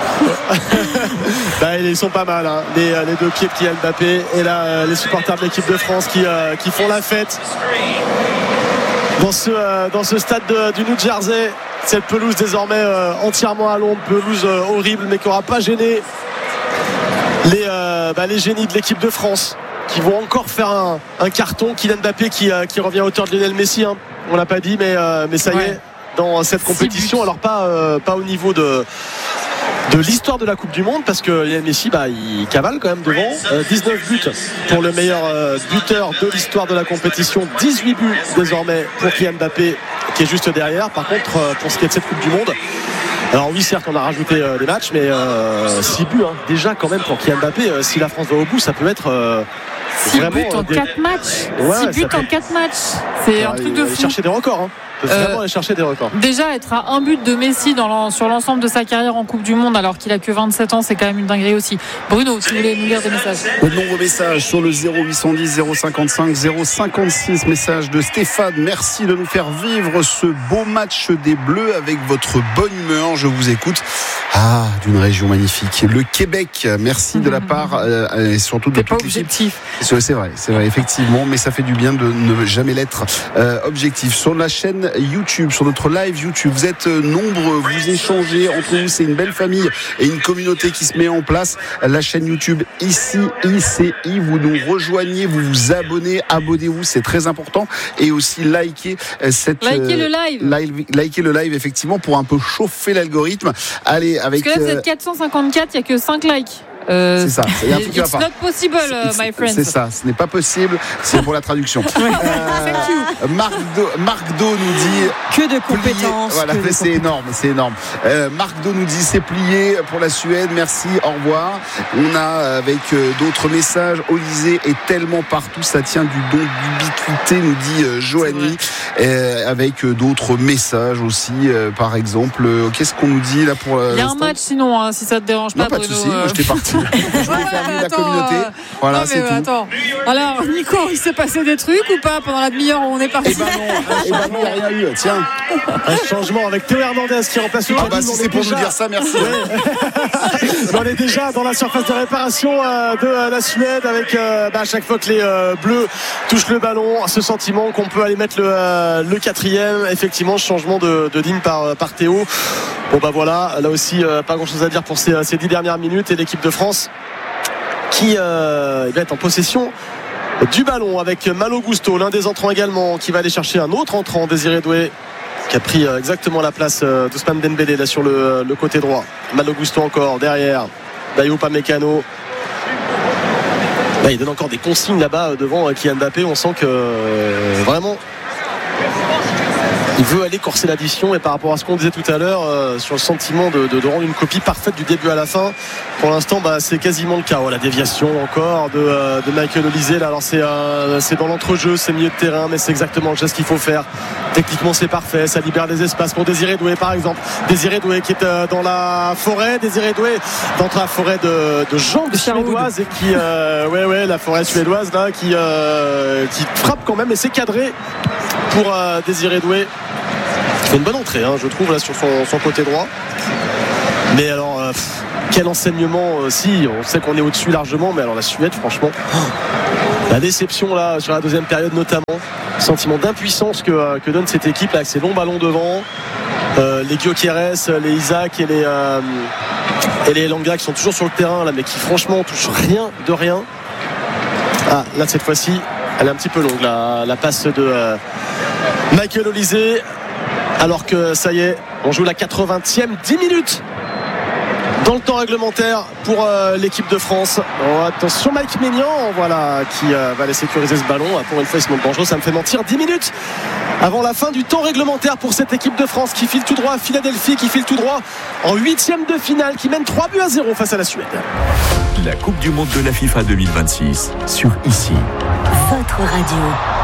Bah, ils sont pas mal, hein. les, les deux pieds de Kylian Mbappé. Et là, les supporters de l'équipe de France qui, euh, qui font la fête dans ce, euh, dans ce stade de, du New Jersey. Cette pelouse désormais euh, entièrement à l'ombre, pelouse euh, horrible, mais qui n'aura pas gêné les, euh, bah, les génies de l'équipe de France, qui vont encore faire un, un carton. Kylian Mbappé qui, euh, qui revient à hauteur de Lionel Messi, hein. On l'a pas dit, mais, euh, mais ça y ouais. est, dans cette compétition. Alors pas, euh, pas au niveau de de l'histoire de la Coupe du Monde, parce que Lionel Messi, bah, il cavale quand même devant. euh, dix-neuf buts pour le meilleur euh, buteur de l'histoire de la compétition, dix-huit buts désormais pour Kylian Mbappé qui est juste derrière. Par contre, euh, pour ce qui est de cette Coupe du Monde, alors oui, certes on a rajouté euh, des matchs, mais euh, six buts, hein. Déjà quand même pour Kylian Mbappé. euh, si la France va au bout, ça peut être euh, six vraiment, buts en des... quatre matchs. Ouais, six buts peut... en quatre matchs. C'est ouais, un truc de fou. Chercher des records, hein. Vraiment Euh, aller chercher des records. Déjà être à un but de Messi dans l'en, sur l'ensemble de sa carrière en Coupe du Monde alors qu'il a que vingt-sept ans, c'est quand même une dinguerie aussi. Bruno, tu voulais nous lire des messages? De nombreux messages sur le zéro huit cent dix zéro cinquante-cinq zéro cinquante-six. Message de Stéphane: merci de nous faire vivre ce beau match des Bleus avec votre bonne humeur, je vous écoute. Ah, d'une région magnifique, le Québec. Merci de la part euh, et surtout de T'es toute pas objectif. l'équipe. C'est vrai, c'est vrai, effectivement, mais ça fait du bien de ne jamais l'être. Euh, objectif sur la chaîne YouTube, sur notre live YouTube, vous êtes nombreux, vous échangez entre vous, c'est une belle famille et une communauté qui se met en place. La chaîne YouTube ici I C I, vous nous rejoignez, vous vous abonnez, abonnez-vous, c'est très important, et aussi likez cette likez le live. live likez le live effectivement pour un peu chauffer l'algorithme. Allez, avec parce que là vous êtes quatre cent cinquante-quatre, il n'y a que cinq likes. Euh, c'est ça, il y a un truc qui va it's pas. not possible, uh, my friends. C'est ça, ce n'est pas possible, c'est pour la traduction. euh, Marc, Do, Marc Do nous dit que de compétences. Voilà, que de c'est compétences. énorme, c'est énorme. Euh, Marc Do nous dit c'est plié pour la Suède, merci, au revoir. On a avec euh, d'autres messages, Olysée est tellement partout, ça tient du don d'ubiquité, nous dit euh, Joanie, euh, avec euh, d'autres messages aussi, euh, par exemple, euh, qu'est-ce qu'on nous dit là pour euh, il y a un match sinon, hein, si ça te dérange pas. Non, pas de Bruno, soucis, euh... moi je t'ai parti. Je voulais faire vivre la communauté. Voilà, non, c'est mais, tout. Attends. Alors, Nico, il s'est passé des trucs ou pas pendant la demi-heure où on est parti? Eh ben non, eh ben non, il n'y a rien eu. Tiens, un changement avec Théo Hernandez qui remplace le ah bah si c'est pour déjà... nous dire ça, merci. On est déjà dans la surface de réparation euh, de euh, la Suède avec euh, bah, à chaque fois que les euh, Bleus touchent le ballon, ce sentiment qu'on peut aller mettre le, euh, le quatrième. Effectivement, changement de, de ligne par, par Théo. Bon bah voilà, là aussi euh, pas grand chose à dire pour ces, ces dix dernières minutes, et l'équipe de France qui euh, va être en possession du ballon avec Malo Gusto, l'un des entrants également, qui va aller chercher un autre entrant, Désiré Doué, qui a pris euh, exactement la place euh, d'Ousmane Dembélé là sur le, le côté droit. Malo Gusto encore derrière Dayot Upamecano. Là, il donne encore des consignes là-bas devant euh, Kylian Mbappé. On sent que euh, vraiment il veut aller corser l'addition, et par rapport à ce qu'on disait tout à l'heure euh, sur le sentiment de, de, de rendre une copie parfaite du début à la fin, pour l'instant bah, c'est quasiment le cas. Oh, la déviation encore de, euh, de Michael Olysée là. Alors c'est, euh, c'est dans l'entrejeu, c'est milieu de terrain, mais c'est exactement le geste qu'il faut faire. Techniquement c'est parfait, ça libère des espaces pour Désiré Doué par exemple. Désiré Doué qui est euh, dans la forêt, Désiré Doué dans la forêt de, de jambes suédoises, et qui euh, ouais ouais la forêt suédoise là qui, euh, qui frappe quand même, et c'est cadré pour euh, Désiré Doué. Il fait une bonne entrée, hein, je trouve, là sur son, son côté droit. Mais alors, euh, pff, quel enseignement aussi. On sait qu'on est au-dessus largement, mais alors la Suède, franchement, oh, la déception là sur la deuxième période notamment. Sentiment d'impuissance que, euh, que donne cette équipe là, avec ses longs ballons devant. Euh, les Gyökeres, les Isaac et les euh, et les Elanga qui sont toujours sur le terrain là, mais qui franchement touchent rien de rien. Ah, là cette fois-ci, elle est un petit peu longue la, la passe de euh, Michael Olysée. Alors que ça y est, on joue la quatre-vingtième, dix minutes dans le temps réglementaire pour euh, l'équipe de France. Oh, attention Mike Maignan, voilà, qui euh, va aller sécuriser ce ballon. Ah, pour une fois il se montre dangereux, ça me fait mentir. dix minutes avant la fin du temps réglementaire pour cette équipe de France qui file tout droit à Philadelphie, qui file tout droit en huitième de finale, qui mène trois buts à zéro face à la Suède. La Coupe du Monde de la FIFA deux mille vingt-six sur ici. Votre radio.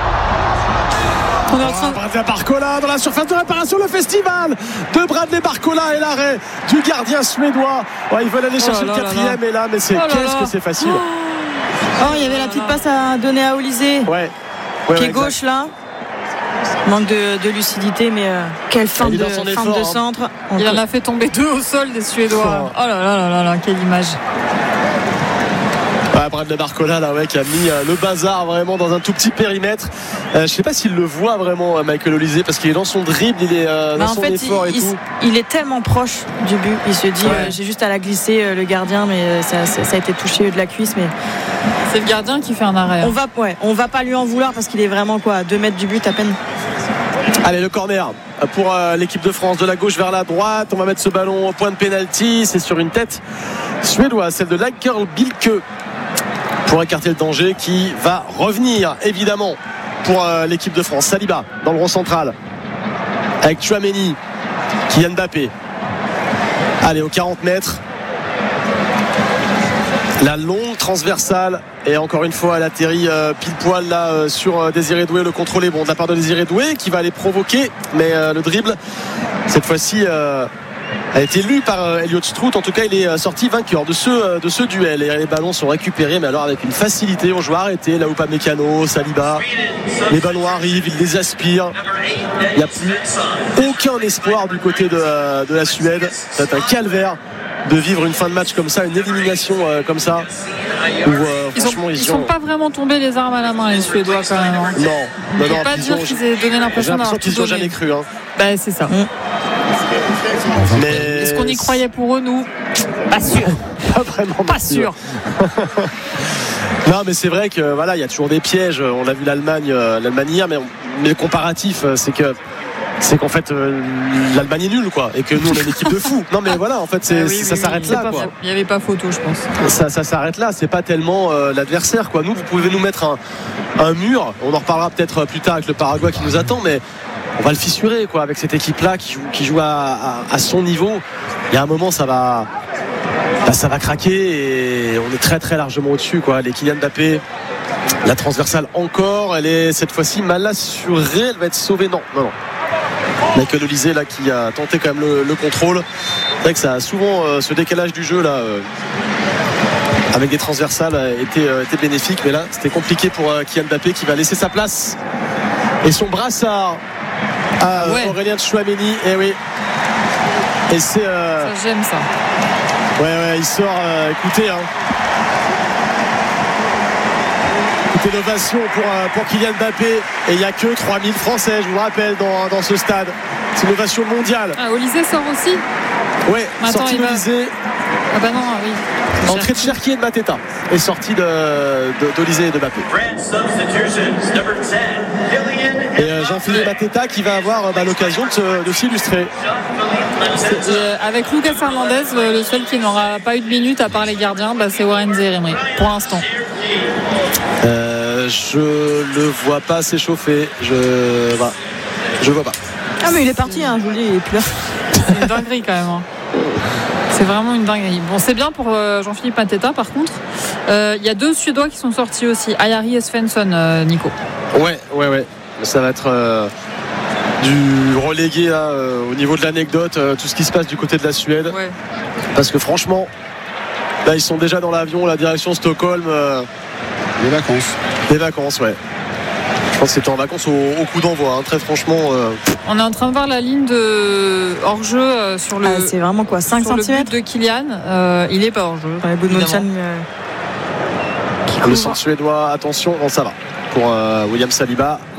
On est en train de... Bradley Barcola dans la surface de réparation, le festival de Bradley Barcola et l'arrêt du gardien suédois. Ouais, ils veulent aller chercher oh là le quatrième, là. et là, mais c'est oh là qu'est-ce là. que c'est facile. Oh, il y avait la petite passe à donner à Olysée, Ouais. ouais qui ouais, est gauche là. Manque de, de lucidité, mais euh, quelle fin Il est de, dans son fin effort, de hein. centre. On Il peut- en a fait tomber deux au sol des Suédois. Oh là là là là là, quelle image. Ouais, Bradley Barcola là, ouais, qui a mis euh, le bazar vraiment dans un tout petit périmètre. Euh, je sais pas s'il le voit vraiment, euh, Michael Olysée, parce qu'il est dans son dribble, il est euh, dans Bah, en son fait, effort il, et il- tout. il est tellement proche du but. Il se dit, Ouais. euh, j'ai juste à la glisser euh, le gardien, mais euh, ça, ça- ça a été touché de la cuisse. Mais C'est le gardien qui fait un arrêt. on va, ouais, on va pas lui en vouloir parce qu'il est vraiment quoi, à deux mètres du but à peine. Allez, le corner pour euh, l'équipe de France, de la gauche vers la droite. On va mettre ce ballon au point de pénalty. C'est sur une tête suédoise, celle de Lagerl Bilke, pour écarter le danger, qui va revenir évidemment pour euh, l'équipe de France. Saliba dans le rond central avec Tchouaméni, Kylian Mbappé. Allez, aux quarante mètres, la longue transversale, et encore une fois elle atterrit euh, pile poil là euh, sur euh, Désiré Doué. Le contrôle est bon de la part de Désiré Doué, qui va aller provoquer, mais euh, le dribble cette fois-ci euh, a été lu par euh, Elliott Strout. En tout cas il est euh, sorti vainqueur de ce, euh, de ce duel, et les ballons sont récupérés, mais alors avec une facilité. On joue arrêté là où pas Mécano, Saliba, les ballons arrivent, il les aspire, il n'y a plus aucun espoir du côté de, euh, de la Suède. C'est un calvaire de vivre une fin de match comme ça, une élimination euh, comme ça, où euh, Ils franchement sont, ils, ils sont pas vraiment tombés les armes à la main, les Suédois quand même. hein. non, On non, ne peut non, pas ils dire ont- qu'ils aient donné j'ai l'impression l'impression d'avoir tout qu'ils n'ont donné. jamais cru, hein. Bah, c'est ça. Mais Est-ce qu'on y croyait pour eux, nous? Pas sûr. pas vraiment Pas non plus. sûr. Non, mais c'est vrai que voilà, il y a toujours des pièges. On l'a vu l'Allemagne, euh, l'Allemagne hier, mais, on- mais le comparatif, euh, c'est que c'est qu'en fait euh, l'Allemagne est nulle, quoi, et que nous on est une équipe de fous. Non, mais voilà, en fait, c'est, Ah oui, c'est- oui, ça oui, s'arrête c'est là, pas quoi. faux. Il n'y avait pas photo, je pense. Ça, ça s'arrête là, c'est pas tellement euh, l'adversaire, quoi. Nous, vous pouvez nous mettre un, un mur, on en reparlera peut-être plus tard avec le Paraguay qui nous attend, mais on va le fissurer, quoi, avec cette équipe-là qui joue, qui joue à, à, à son niveau. Il y a un moment, ça va, bah, ça va craquer, et on est très très largement au-dessus, quoi. Les Kylian Mbappé, la transversale encore, elle est cette fois-ci mal assurée, elle va être sauvée. Non, non, non. Michael Olysée là qui a tenté quand même le, le contrôle. C'est vrai que ça a souvent euh, ce décalage du jeu là euh, avec des transversales a été, euh, été bénéfique, mais là c'était compliqué pour euh, Kylian Mbappé qui va laisser sa place et son brassard à euh, Ouais. Aurélien Tchouaméni. Et oui, et c'est euh, Ça, j'aime ça. ouais ouais il sort euh, écoutez hein. Écoutez, l'ovation pour, euh, pour Kylian Mbappé, et il n'y a que trois mille Français, je vous le rappelle, dans, dans ce stade. C'est une ovation mondiale. Ah, Olysée sort aussi. Ouais, Attends, sortie il va- d'Olysée, Ah bah non, ah oui. entrée de Cherki et de Mateta, et sortie de, de, d'Olysée et de Mbappé. Et euh, Jean-Philippe Mateta qui va avoir euh, bah, l'occasion de, se- de s'illustrer. Et, euh, avec Lucas Hernandez, le, le seul qui n'aura pas eu de minutes à part les gardiens, bah, c'est Warren Zaïre-Emery pour l'instant. Euh, je le vois pas s'échauffer. Je, bah, je vois pas. Ah mais il est parti, hein, je vous le dis, il est plus là. C'est une dinguerie quand même. Hein. C'est vraiment une dinguerie. Bon, c'est bien pour euh, Jean-Philippe Mateta par contre. Il euh, y a deux Suédois qui sont sortis aussi, Ayari et Svensson, euh, Nico. Ouais, ouais, ouais. Ça va être euh, du relégué là, euh, au niveau de l'anecdote, euh, tout ce qui se passe du côté de la Suède. Ouais. Parce que franchement, là ils sont déjà dans l'avion, la direction Stockholm. Euh, Les vacances. Des vacances, ouais. Je pense que c'était en vacances au, au coup d'envoi, hein, très franchement. Euh... On est en train de voir la ligne de hors-jeu euh, sur le. Ah, c'est vraiment quoi, cinq centimètres de Kylian. Euh, il n'est pas hors-jeu. Ouais, Gudmundsson, euh... Le centre suédois, attention, bon, ça va. Pour euh, William Saliba,